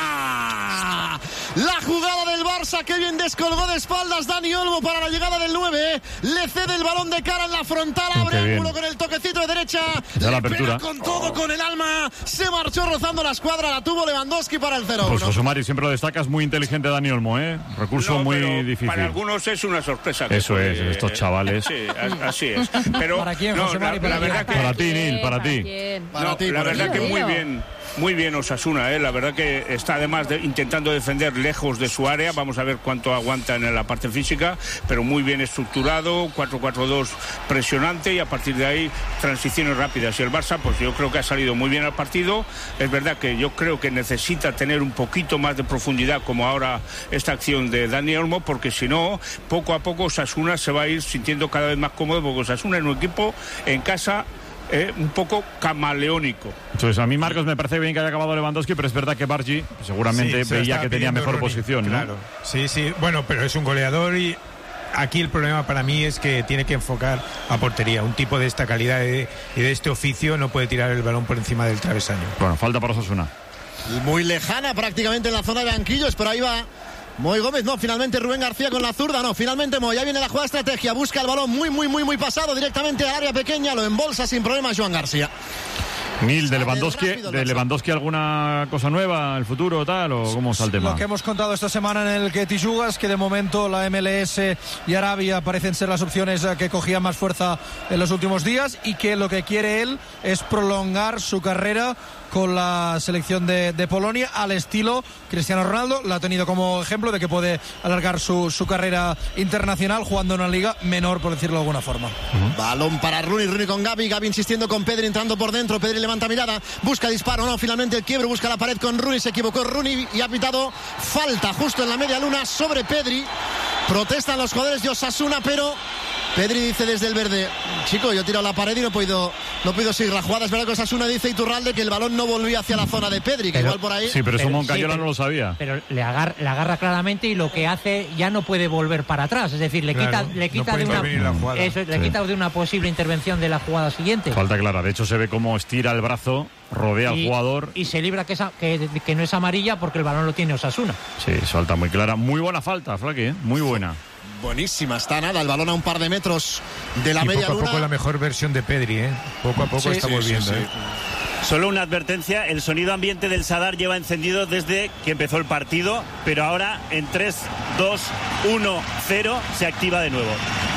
fuera. La jugada del Barça, que bien descolgó de espaldas Dani Olmo para la llegada del 9. Le cede el balón de cara en la frontal, abre ángulo con el toquecito de derecha. Ya la apertura. Con todo, con el alma. Se marchó rozando la escuadra, la tuvo Lewandowski para el 0-1. Pues José Mari, siempre lo destacas, muy inteligente Dani Olmo, ¿eh? Recurso muy difícil. Para algunos es una sorpresa. Eso es, estos chavales. Sí, así es. Pero, ¿para quién, José Mari? La verdad que... Para ti, Nil, para ti. La verdad que muy bien. muy bien Osasuna, la verdad que está además intentando defender lejos de su área. Vamos a ver cuánto aguanta en la parte física, pero muy bien estructurado, 4-4-2 presionante, y a partir de ahí transiciones rápidas. Y el Barça, pues yo creo que ha salido muy bien al partido. Es verdad que yo creo que necesita tener un poquito más de profundidad, como ahora esta acción de Dani Olmo, porque si no, poco a poco Osasuna se va a ir sintiendo cada vez más cómodo, porque Osasuna es un equipo en casa un poco camaleónico. Entonces, a mí, Marcos, me parece bien que haya acabado Lewandowski, pero es verdad que Bargi seguramente veía que tenía mejor posición, ¿no? Claro, sí, bueno, pero es un goleador, y aquí el problema para mí es que tiene que enfocar a portería. Un tipo de esta calidad y de este oficio no puede tirar el balón por encima del travesaño. Bueno, falta para Osasuna. Muy lejana prácticamente en la zona de banquillos, pero ahí va Moy Gómez. No, finalmente Rubén García con la zurda. No, finalmente Moy. Ya viene la jugada estrategia. Busca el balón muy pasado directamente al área pequeña. Lo embolsa sin problemas Joan García. Nil, de Lewandowski, ¿alguna cosa nueva, el futuro tal, o cómo está el tema? Lo que hemos contado esta semana en el que Tijugas, que de momento la MLS y Arabia parecen ser las opciones que cogían más fuerza en los últimos días, y que lo que quiere él es prolongar su carrera con la selección de Polonia al estilo Cristiano Ronaldo. La ha tenido como ejemplo de que puede alargar su carrera internacional jugando en una liga menor, por decirlo de alguna forma. Balón para Rooney con Gavi insistiendo con Pedri, entrando por dentro. Pedri levanta mirada, busca disparo, no, finalmente el quiebre, busca la pared con Rooney, se equivocó Rooney y ha pitado falta justo en la media luna sobre Pedri. Protestan los jugadores de Osasuna, pero Pedri dice desde el verde: chico, yo he tirado la pared y no he podido seguir la jugada. Es verdad que Osasuna dice Iturralde que el balón no volvía hacia la zona de Pedri, que igual por ahí. Sí, pero eso Moncayola no lo sabía. Pero le agarra claramente, y lo que hace ya no puede volver para atrás. Es decir, le quita de una posible intervención de la jugada siguiente. Falta clara. De hecho, se ve cómo estira el brazo, rodea al jugador. Y se libra que no es amarilla, porque el balón lo tiene Osasuna. Sí, falta muy clara. Muy buena falta, Flaqui, muy buena. Buenísima, está nada, el balón a un par de metros de la media luna. Poco a poco la mejor versión de Pedri, Poco a poco estamos viendo. Solo una advertencia: el sonido ambiente del Sadar lleva encendido desde que empezó el partido, pero ahora en 3, 2, 1, 0 se activa de nuevo.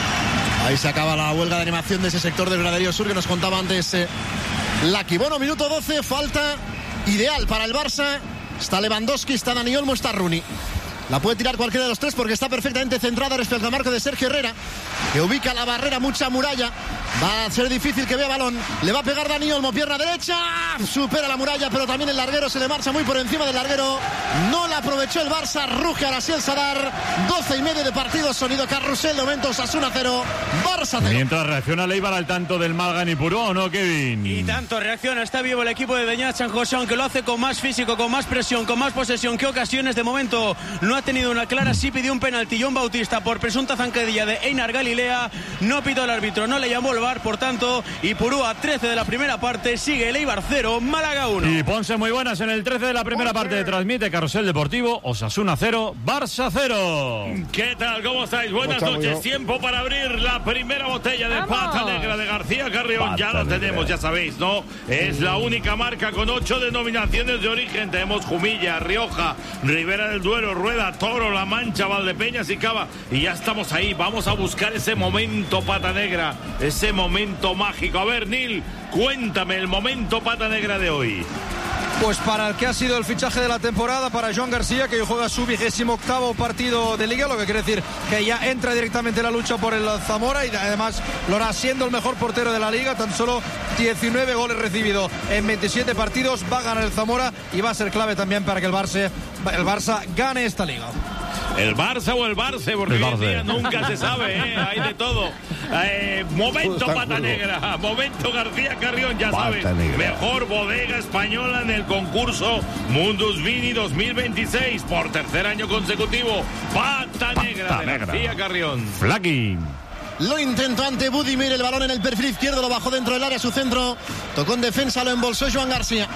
Ahí se acaba la huelga de animación de ese sector del Graderío Sur que nos contaba antes Lucky. Bueno, minuto 12, falta ideal para el Barça. Está Lewandowski, está Dani Olmo, está Rooney. La puede tirar cualquiera de los tres porque está perfectamente centrada respecto al marco de Sergio Herrera, que ubica la barrera, mucha muralla. Va a ser difícil que vea balón. Le va a pegar Dani Olmo, pierna derecha. Supera la muralla, pero también el larguero se le marcha muy por encima del larguero. No la aprovechó el Barça. Ruge ahora sí el Sadar. 12 y medio de partido. Sonido carrusel. De momento Osasuna 0, Barça 0. Mientras reacciona Leibar al tanto del Málaga en Ipurúa, ¿o no, Kevin? Y tanto reacciona. Está vivo el equipo de Beñat San José, aunque lo hace con más físico, con más presión, con más posesión que ocasiones. De momento no ha tenido una clara. Sí pidió un penalti John Bautista por presunta zancadilla de Einar Galilea. No pitó el árbitro, no le llamó el VAR. Por tanto, Ipurúa 13 de la primera parte. Sigue Leibar 0, Málaga 1. Y Ponce muy buenas en el 13 de la primera parte. Transmite Carrusel Deportivo. Osasuna 0, Barça 0. ¿Qué tal? ¿Cómo estáis? Buenas noches. Tiempo para abrir la primera botella de Pata Negra de García Carrión. Ya lo tenemos, ya sabéis, ¿no? Es la única marca con 8 denominaciones de origen. Tenemos Jumilla, Rioja, Ribera del Duero, Rueda, Toro, La Mancha, Valdepeñas y Cava. Y ya estamos ahí. Vamos a buscar ese momento Pata Negra, ese momento mágico. A ver, Nil, cuéntame el momento Pata Negra de hoy. Pues para el que ha sido el fichaje de la temporada, para Joan García, que juega su 28º partido de Liga, lo que quiere decir que ya entra directamente en la lucha por el Zamora, y además lo hará siendo el mejor portero de la Liga. Tan solo 19 goles recibidos en 27 partidos. Va a ganar el Zamora y va a ser clave también para que el Barça gane esta Liga. El Barça o el Barça, porque hoy en día nunca se sabe, hay de todo. Momento Pata Negra, momento García Carrión, ya sabes, mejor bodega española en el concurso Mundus Vini 2026 por tercer año consecutivo. Pata Negra de García Carrión. Flaqui. Lo intentó ante Budimir, el balón en el perfil izquierdo, lo bajó dentro del área, su centro, tocó en defensa, lo embolsó Joan García.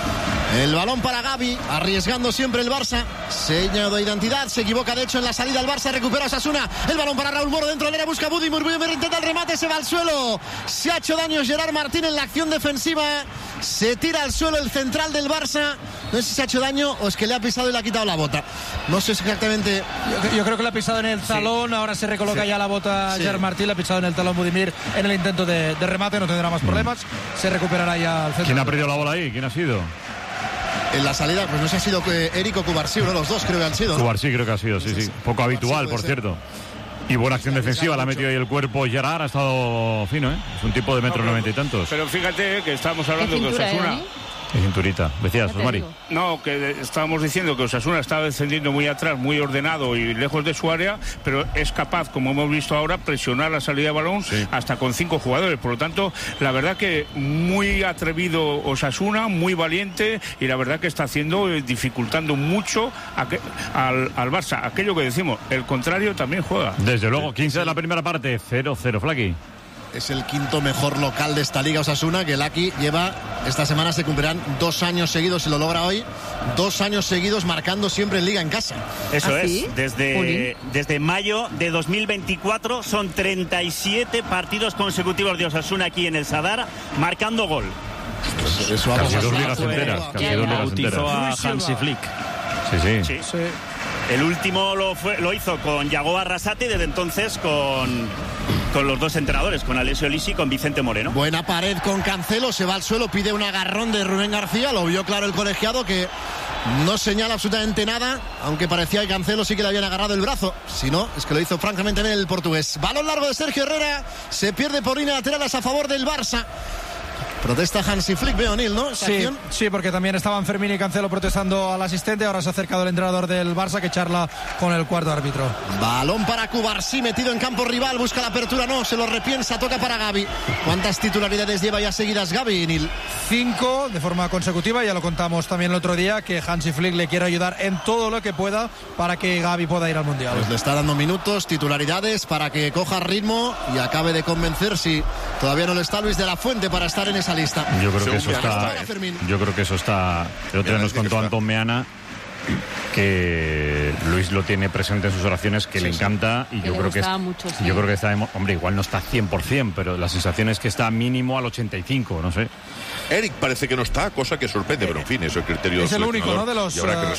El balón para Gavi, arriesgando siempre el Barça. Seña de identidad, se equivoca de hecho en la salida el Barça, recupera Osasuna. El balón para Raúl Moro dentro del área, busca Budimir, intenta el remate, se va al suelo. Se ha hecho daño Gerard Martín en la acción defensiva. Se tira al suelo el central del Barça. No sé si se ha hecho daño o es que le ha pisado y le ha quitado la bota. No sé exactamente. Yo creo que le ha pisado en el talón, ahora se recoloca ya la bota Gerard Martín, le ha pisado en el talón Budimir en el intento de remate, no tendrá más problemas. Se recuperará ya el central. ¿Quién ha perdido la bola ahí? ¿Quién ha sido? En la salida, pues no sé si ha sido Eric o Cubarsí, uno de los dos creo que han sido, ¿no? Cubarsí creo que ha sido, sí. Poco habitual, por cierto. Y buena acción defensiva, la ha metido ahí el cuerpo Gerard, ha estado fino, ¿eh? Es un tipo de 1,90 y tantos. Pero fíjate que estábamos hablando de Osasuna. De cinturita, decías, Mari. No, que estábamos diciendo que Osasuna estaba descendiendo muy atrás, muy ordenado y lejos de su área, pero es capaz, como hemos visto ahora, presionar la salida de balón hasta con 5 jugadores. Por lo tanto, la verdad que muy atrevido Osasuna, muy valiente, y la verdad que está haciendo, dificultando mucho al Barça. Aquello que decimos, el contrario también juega. Desde luego, 15 de la primera parte, 0-0, Flaqui. Es el quinto mejor local de esta liga Osasuna, que el Aki lleva, esta semana se cumplirán 2 años seguidos, si lo logra hoy, 2 años seguidos marcando siempre en liga en casa. Eso es, desde mayo de 2024 son 37 partidos consecutivos de Osasuna aquí en el Sadar, marcando gol. Eso casi 2 ligas enteras. Bautizó a Hansi Flick. Sí. El último lo hizo con Yago Arrasate y desde entonces con los 2 entrenadores, con Alessio Lisi y con Vicente Moreno. Buena pared con Cancelo, se va al suelo, pide un agarrón de Rubén García, lo vio claro el colegiado, que no señala absolutamente nada, aunque parecía que Cancelo sí que le habían agarrado el brazo. Si no, es que lo hizo francamente bien el portugués. Balón largo de Sergio Herrera, se pierde por línea lateral a favor del Barça. Protesta Hansi Flick, veo, Neil, ¿no? Sí, porque también estaban Fermín y Cancelo protestando al asistente. Ahora se ha acercado el entrenador del Barça, que charla con el cuarto árbitro. Balón para Cubarsí, metido en campo rival, busca la apertura, no, se lo repiensa, toca para Gavi. ¿Cuántas titularidades lleva ya seguidas Gavi, Neil? 5 de forma consecutiva, ya lo contamos también el otro día, que Hansi Flick le quiere ayudar en todo lo que pueda para que Gavi pueda ir al Mundial. Pues le está dando minutos, titularidades, para que coja ritmo y acabe de convencer, si todavía no lo está, Luis de la Fuente para estar en esa lista. Yo creo que eso está. El otro día nos contó Antón Meana que Luis lo tiene presente en sus oraciones, que le encanta, y yo creo que está, hombre, igual no está 100%, pero la sensación es que está mínimo al 85, no sé. Eric parece que no está, cosa que sorprende, pero en fin, es el criterio. Es el único, ¿no? De los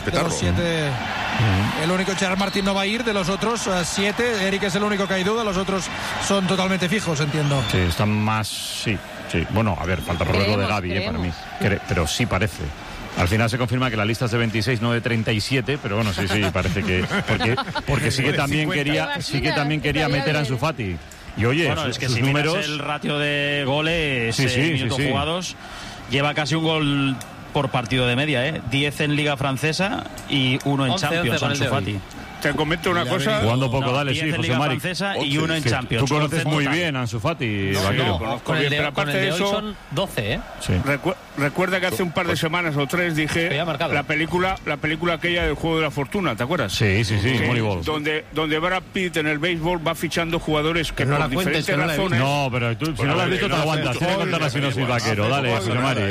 7. El único, Gerard Martín no va a ir, de los otros 7. Eric es el único que hay duda, los otros son totalmente fijos, entiendo. Sí, están más. Sí. Bueno, a ver, falta por ver lo de Gavi, para mí. Pero sí parece. Al final se confirma que la lista es de 26, no de 37, pero bueno, sí, parece que. Porque sí que también quería meter a Ansu Fati. Y oye, bueno, es que si números, miras el ratio de goles, minutos jugados, lleva casi un gol por partido de media, 10 en Liga Francesa y 1 en Champions, Ansu Fati. Te comento una cosa. Jugando poco, dale, sí, José Mari. Y 1 en Champions. Tú conoces muy bien a Ansu Fati, Vaquero. Con el de hoy son 12, Sí. Recuerda que hace un par de semanas o 3 dije la película aquella del Juego de la Fortuna, ¿te acuerdas? Sí, Moneyball. Donde Brad Pitt en el béisbol va fichando jugadores que por diferentes razones. No, pero tú, si no lo has visto, te aguantas. Tienes que contar la sinopsis, Vaquero. Dale, José Mari.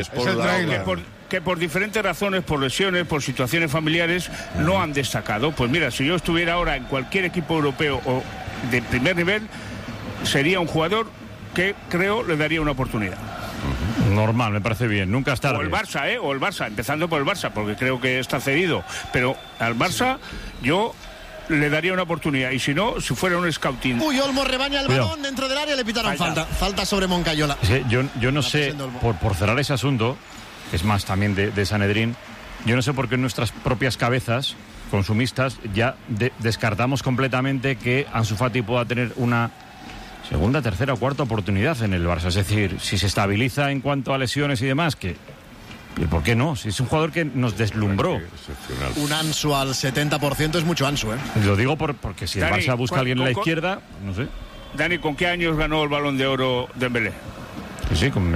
Que por diferentes razones, por lesiones, por situaciones familiares, no han destacado. Pues mira, si yo estuviera ahora en cualquier equipo europeo o de primer nivel, sería un jugador que creo le daría una oportunidad. Normal, me parece bien, nunca es tarde. O el Barça, empezando por el Barça, porque creo que está cedido. Pero al Barça yo le daría una oportunidad, y si no, si fuera un scouting. Olmo rebaña el balón dentro del área, le pitaron falta sobre Moncayola. Yo no sé, por cerrar ese asunto, es más también de Sanedrín, yo no sé por qué en nuestras propias cabezas consumistas ya descartamos completamente que Ansu Fati pueda tener una segunda, tercera o cuarta oportunidad en el Barça. Es decir, si se estabiliza en cuanto a lesiones y demás, ¿por qué no? Si es un jugador que nos deslumbró. Un Ansu al 70% es mucho Ansu, Lo digo porque si el Barça busca a alguien en la izquierda, no sé. Dani, ¿con qué años ganó el Balón de Oro Dembélé? Sí, con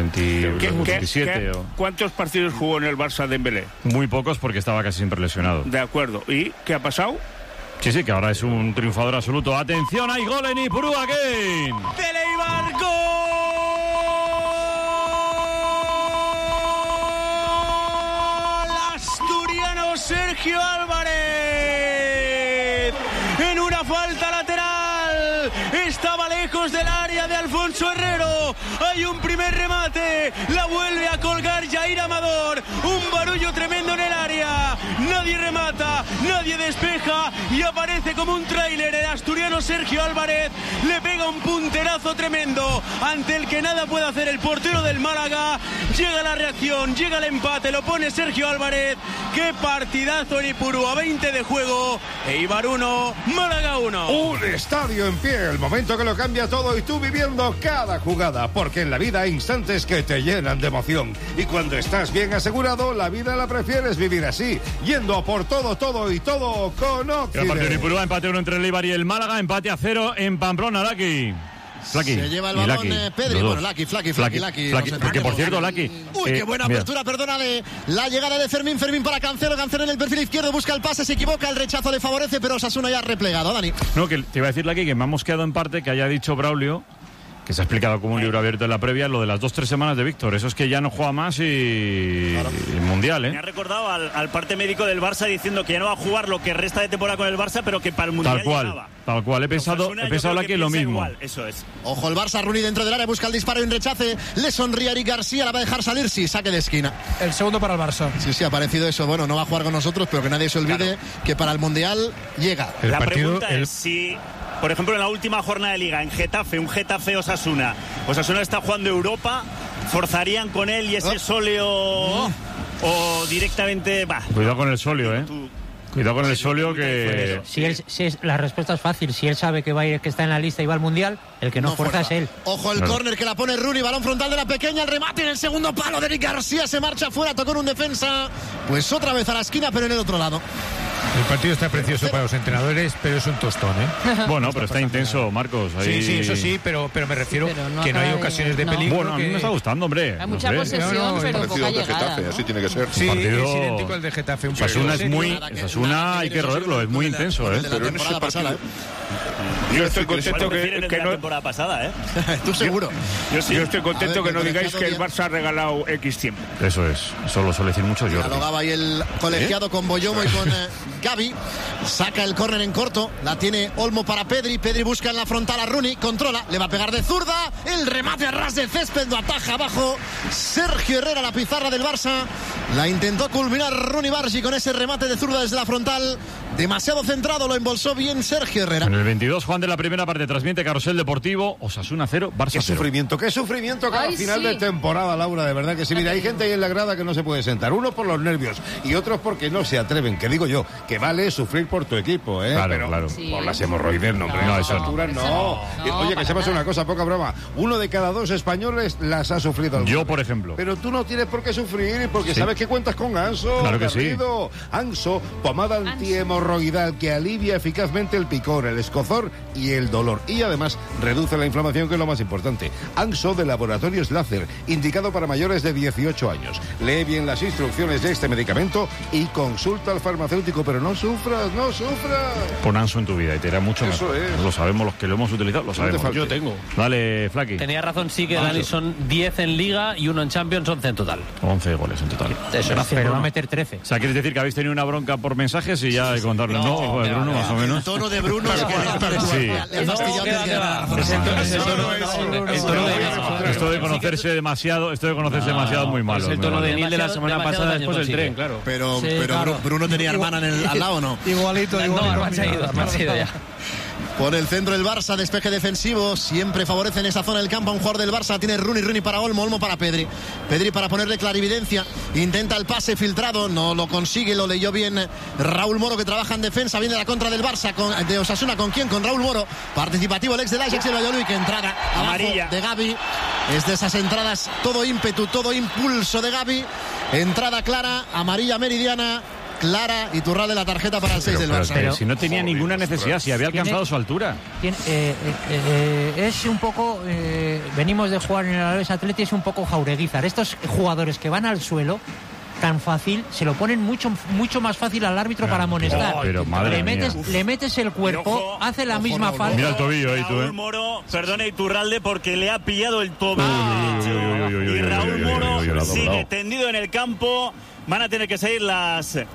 27. ¿Cuántos partidos jugó en el Barça Dembélé? Muy pocos, porque estaba casi siempre lesionado. De acuerdo. ¿Y qué ha pasado? Sí, que ahora es un triunfador absoluto. ¡Atención! ¡Hay gol en Ipurúa-Gane! ¡De Leibar, gol! Asturiano Sergio Álvarez. En una falta lateral. Estaba lejos del área de Alfonso Herrero. Hay un primer remate. La vuelve a colgar Jair Amador. Un barullo tremendo en el área. Nadie nadie remata, nadie despeja y aparece como un tráiler el asturiano Sergio Álvarez. Le pega un punterazo tremendo ante el que nada puede hacer el portero del Málaga. Llega la reacción, llega el empate, lo pone Sergio Álvarez. Qué partidazo en Ipurúa, 20 de juego, Eibar 1, Málaga 1. Un estadio en pie, el momento que lo cambia todo y tú viviendo cada jugada, porque en la vida hay instantes que te llenan de emoción y cuando estás bien asegurado, la vida la prefieres vivir así, yendo a por todo y todo con Occident. El partido en Ipurúa, empate 1 entre el Eibar y el Málaga, empate a 0 en Pamplona, Laki. Flaky. Se lleva el balón Pedri. Bueno, Flaky. Que por cierto, Laki. Uy, qué buena apertura, perdónale. La llegada de Fermín para Cancelo en el perfil izquierdo, busca el pase, se equivoca, el rechazo le favorece, pero Osasuna ya ha replegado, Dani. No, que te iba a decir, Laki, que me hemos quedado en parte que haya dicho Braulio, que se ha explicado como un libro abierto en la previa, lo de las 2-3 semanas de Víctor. Eso es que ya no juega más y Mundial, ¿eh? Me ha recordado al parte médico del Barça diciendo que ya no va a jugar lo que resta de temporada con el Barça, pero que para el Mundial Tal cual. He pensado Laki lo mismo. Igual, eso es. Ojo, el Barça, Rooney dentro del área, busca el disparo y un rechace. Le sonríe a Eric García, la va a dejar salir, sí, saque de esquina. El segundo para el Barça. Sí, ha parecido eso. Bueno, no va a jugar con nosotros, pero que nadie se olvide que para el Mundial llega. La pregunta es si... Por ejemplo, en la última jornada de Liga, en Getafe, un Getafe-Osasuna. Osasuna está jugando Europa, forzarían con él y ese sóleo o directamente... Cuidado con el sóleo, ¿eh? Cuidado con el sóleo que... La respuesta es fácil. Si él sabe que va a ir, que está en la lista y va al Mundial, el que no fuerza es él. Ojo el córner que la pone Rooney, balón frontal de la pequeña, el remate en el segundo palo de Eric García, se marcha fuera, tocó en un defensa. Pues otra vez a la esquina, pero en el otro lado. El partido está precioso para los entrenadores, pero es un tostón, ¿eh? Bueno, pero está intenso, Marcos. Ahí... Sí, eso sí, pero me refiero que no hay ocasiones de peligro. Bueno, a mí me está gustando, hombre. Hay mucha posesión, pero poca llegada, Getafe, así tiene que ser. Sí, es idéntico al de Getafe. Osasuna hay que roerlo, es muy intenso, ¿eh? Pero en ese partido... Yo estoy contento que no... la temporada pasada, ¿eh? Tú seguro. Yo estoy contento que no digáis que el Barça ha regalado X tiempo. Eso es. Eso lo suele decir mucho Jordi. Dialogaba ahí el colegiado con Boyomo y con Gavi. Saca el córner en corto. La tiene Olmo para Pedri. Pedri busca en la frontal a Rooney. Controla. Le va a pegar de zurda. El remate a ras de césped. Lo ataja abajo. Sergio Herrera, la pizarra del Barça. La intentó culminar Rooney Bargi con ese remate de zurda desde la frontal. Demasiado centrado. Lo embolsó bien Sergio Herrera. En el 22, Juan de la primera parte, transmite Carrusel Deportivo, Osasuna 0, Barça 0. Qué sufrimiento cada final de temporada, Laura, de verdad que sí. Mira, hay gente ahí en la grada que no se puede sentar, unos por los nervios y otros porque no se atreven, que digo yo, que vale sufrir por tu equipo, ¿eh? Claro. Sí. Por las hemorroides, no, hombre, no, a eso esas alturas no. Oye, que sepas una cosa, poca broma, 1 de cada 2 españoles las ha sufrido alguna Yo, vez. por ejemplo. Pero tú no tienes por qué sufrir porque sabes que cuentas con Anso. Claro que Garrido. sí. Anso, pomada antihemorroidal que alivia eficazmente el picor, el escozor y el dolor. Y además reduce la inflamación, que es lo más importante. Anso de Laboratorios Láser, indicado para mayores de 18 años. Lee bien las instrucciones de este medicamento y consulta al farmacéutico, pero no sufras. Pon Anso en tu vida y te irá mucho Eso mejor. es. Lo sabemos, los que lo hemos utilizado, lo sabemos. Yo tengo. Dale, Flaky. Tenía razón, sí, que Dani son 10 en Liga y 1 en Champions, 11 en total. 11 goles en total. Eso es. Pero va a meter 13. O sea, ¿quieres decir que habéis tenido una bronca por mensajes y ya hay que contarle? No, Bruno, más o menos. El tono de Bruno Sí. Esto de conocerse demasiado es muy malo. Es el tono de Nil de la semana pasada después del tren, claro. Pero Bruno tenía hermana al lado, ¿no? Igualito. No, se ha ido ya. Por el centro del Barça, despeje defensivo, siempre favorece en esa zona del campo a un jugador del Barça. Tiene Rooney para Olmo para Pedri para ponerle clarividencia, intenta el pase filtrado, no lo consigue, lo leyó bien Raúl Moro, que trabaja en defensa. Viene la contra del Barça, de Osasuna, ¿con quién? Con Raúl Moro, participativo el ex del Ajax, el Valladolid, que entrada amarilla de Gavi. Es de esas entradas, todo ímpetu, todo impulso de Gavi, entrada clara, amarilla meridiana, clara, y Iturralde la tarjeta para el 6 del Barça. Pero si no tenía ninguna necesidad, si había alcanzado su altura. Es un poco, venimos de jugar en el Alavés Atleti, es un poco Jaureguizar. Estos jugadores que van al suelo tan fácil, se lo ponen mucho más fácil al árbitro para amonestar. Pero madre le metes el cuerpo, hace la misma falta. Mira el tobillo ahí, tú, Raúl Moro, perdona Iturralde, porque le ha pillado el tobillo. Y Raúl Moro sigue tendido en el campo. Van a tener que seguir las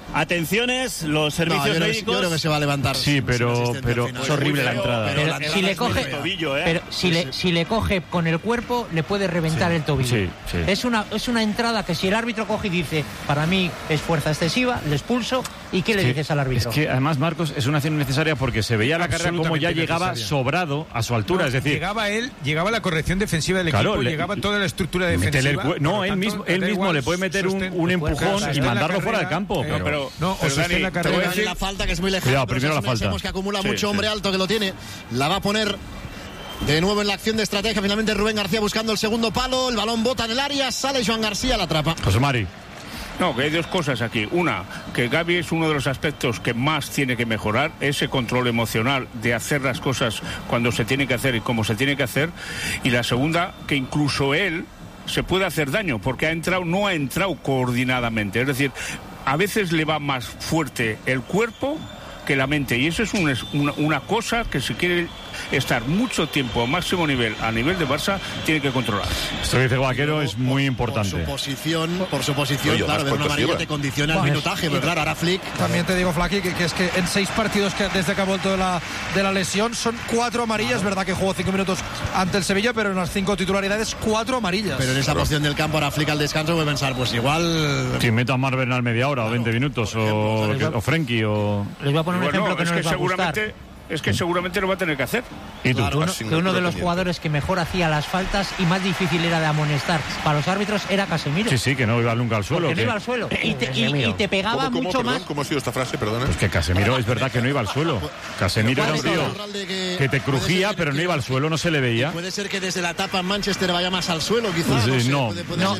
Atenciones, los servicios médicos. Yo creo que se va a levantar. Sí, pero es horrible la entrada. Pero si le coge, pero si le coge con el cuerpo, le puede reventar el tobillo. Sí. Es una entrada que si el árbitro coge y dice, para mí es fuerza excesiva, le expulso. ¿Y qué le dices al árbitro? Es que además, Marcos, es una acción necesaria porque se veía la carrera como ya llegaba sobrado a su altura. Es decir, llegaba la corrección defensiva del equipo, llegaba toda la estructura defensiva. Él mismo le puede meter un empujón y mandarlo fuera del campo. Pero Dani, la falta que es muy lejana. Cuidado, primero la falta. Que acumula mucho hombre alto que lo tiene. La va a poner de nuevo en la acción de estrategia. Finalmente Rubén García buscando el segundo palo. El balón bota en el área. Sale Joan García, la atrapa. José Mari. No, que hay dos cosas aquí. Una, que Gavi es uno de los aspectos que más tiene que mejorar, ese control emocional de hacer las cosas cuando se tiene que hacer y cómo se tiene que hacer. Y la segunda, que incluso él se puede hacer daño porque no ha entrado coordinadamente. Es decir, a veces le va más fuerte el cuerpo que la mente, y eso es una cosa que si quiere estar mucho tiempo a máximo nivel, a nivel de Barça, tiene que controlar. Esto que dice Vaquero es muy importante. Por su posición, claro, de una amarilla te condiciona el minutaje, pero claro, ahora Flick... También te digo, Flaqui, que es que en 6 partidos desde que ha vuelto de la lesión, son 4 amarillas, claro. Verdad que jugó 5 minutos ante el Sevilla, pero en las 5 titularidades, 4 amarillas. Pero en esa posición del campo, ahora Flick al descanso puede pensar, pues igual... Si meto a Marvel al media hora, o 20 minutos, o Frenkie, o... Les voy a poner un ejemplo que no les va a gustar. Es que seguramente lo va a tener que hacer. ¿Y tú? Que uno de los jugadores que mejor hacía las faltas y más difícil era de amonestar para los árbitros era Casemiro. Sí, que no iba nunca al suelo. Que no iba al suelo. Y te pegaba mucho más. ¿Cómo ha sido esta frase? Perdona. Pues que Casemiro es verdad que no iba al suelo. Casemiro era un tío que te crujía, pero no iba al suelo, no se le veía. Puede ser que desde la etapa en Manchester vaya más al suelo, quizás. No,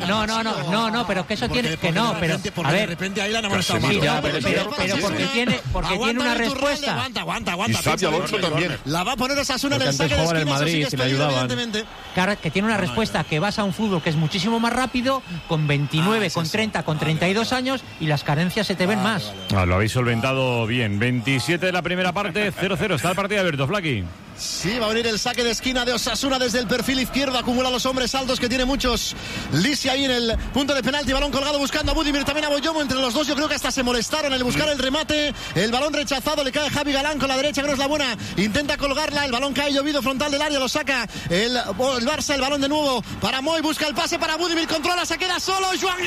pero que eso tiene que no, pero a ver, de repente ahí la han amonestado más. Pero porque tiene una respuesta. Aguanta. Alonso también. La va a poner Osasuna en el saque de esquina, eso sí que es peligro, evidentemente. Claro, que tiene una respuesta que vas a un fútbol que es muchísimo más rápido, con 29, con 30, con 32 años, y las carencias se te ven más. Lo habéis solventado bien. 27 de la primera parte, 0-0. Está el partido abierto, Flaqui. Sí, va a venir el saque de esquina de Osasuna desde el perfil izquierdo. Acumula los hombres altos que tiene muchos. Lisi ahí en el punto de penalti. Balón colgado buscando a Budimir, también a Boyomo. Entre los dos yo creo que hasta se molestaron en el buscar el remate. El balón rechazado, le cae Javi Galán con la derecha, que no es la buena. Intenta colgarla, el balón cae llovido frontal del área. Lo saca el Barça, el balón de nuevo para Moy. Busca el pase para Budimir, controla, se queda solo Joan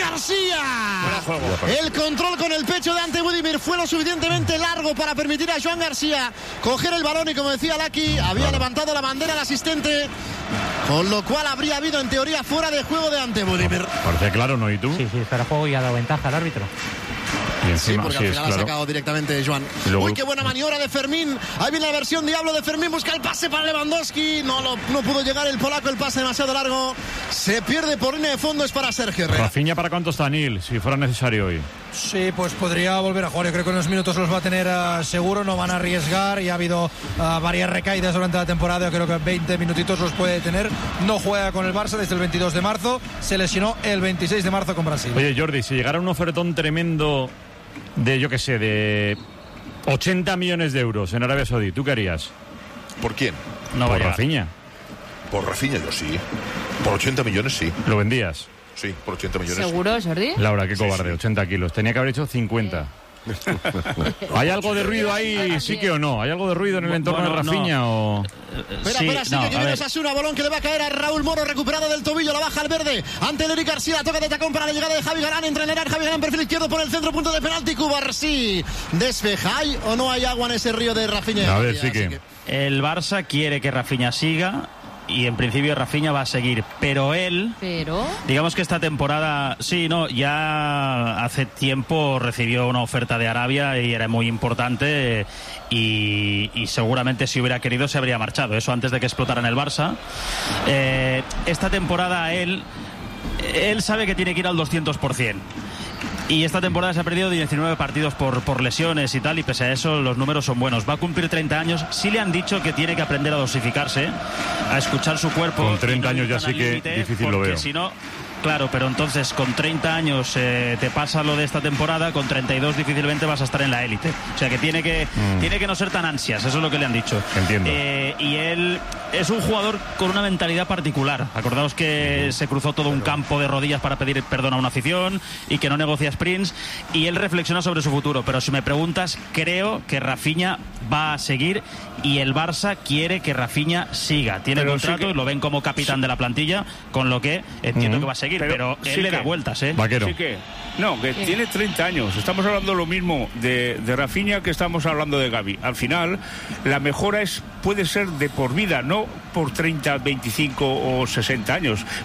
García. El control con el pecho de ante Budimir fue lo suficientemente largo para permitir a Joan García coger el balón, y como decía Laki, había levantado la bandera el asistente, con lo cual habría habido en teoría fuera de juego de ante Budimir. Parece claro, ¿no? ¿Y tú? Sí, fuera juego y ha dado ventaja al árbitro. Y encima, porque al final ha sacado directamente Joan. Uy, qué buena maniobra de Fermín. Ahí viene la versión diablo de Fermín. Busca el pase para Lewandowski. No pudo llegar el polaco. El pase demasiado largo. Se pierde por línea de fondo. Es para Sergio Herrera. Rafinha, ¿para cuánto está Nil? Si fuera necesario hoy. Sí, pues podría volver a jugar. Yo creo que en unos minutos los va a tener seguro. No van a arriesgar. Y ha habido varias recaídas durante la temporada. Yo creo que 20 minutitos los puede tener. No juega con el Barça desde el 22 de marzo. Se lesionó el 26 de marzo con Brasil. Oye, Jordi, si llegara un ofertón tremendo de, yo qué sé, de 80 millones de euros en Arabia Saudí, ¿tú qué harías? ¿Por quién? Por Rafinha. Por Rafinha yo sí. Por 80 millones sí. ¿Lo vendías? Sí, por 80 millones. ¿Seguro, Jordi? Laura, qué cobarde, 80 kilos. Tenía que haber hecho 50. ¿Hay algo de ruido ahí, sí que o no? ¿Hay algo de ruido en el entorno de Rafinha o...? Espera, sí, que viene Osasuna, balón que le va a caer a Raúl Moro, recuperado del tobillo, la baja al verde, ante Eric García, toca de tacón para la llegada de Javi Galán, entra en el área, Javi Galán, perfil izquierdo por el centro, punto de penalti, Cubarsí, despeja, ¿hay o no hay agua en ese río de Rafinha? A ver, sí que... El Barça quiere que Rafinha siga, y en principio Rafinha va a seguir, pero digamos que esta temporada ya hace tiempo recibió una oferta de Arabia y era muy importante, y seguramente si hubiera querido se habría marchado, eso antes de que explotara en el Barça. Esta temporada él sabe que tiene que ir al 200%. Y esta temporada se ha perdido 19 partidos por lesiones y tal, y pese a eso los números son buenos. Va a cumplir 30 años. Sí le han dicho que tiene que aprender a dosificarse, a escuchar su cuerpo. Con 30 años ya sí que difícil lo veo. Si no, claro, pero entonces con 30 años te pasa lo de esta temporada, con 32 difícilmente vas a estar en la élite. O sea que tiene que no ser tan ansias, eso es lo que le han dicho. Entiendo. Y él es un jugador con una mentalidad particular. Acordaos que se cruzó todo un campo de rodillas para pedir perdón a una afición y que no negocia sprints, y él reflexiona sobre su futuro. Pero si me preguntas, creo que Rafinha va a seguir y el Barça quiere que Rafinha siga. Tiene contrato y lo ven como capitán de la plantilla, con lo que entiendo que va a seguir, pero él le da vueltas, Vaquero. Sí que tiene 30 años. Estamos hablando lo mismo de Rafinha que estamos hablando de Gavi. Al final, la mejora puede ser de por vida, no por 30, 25 o 60 años.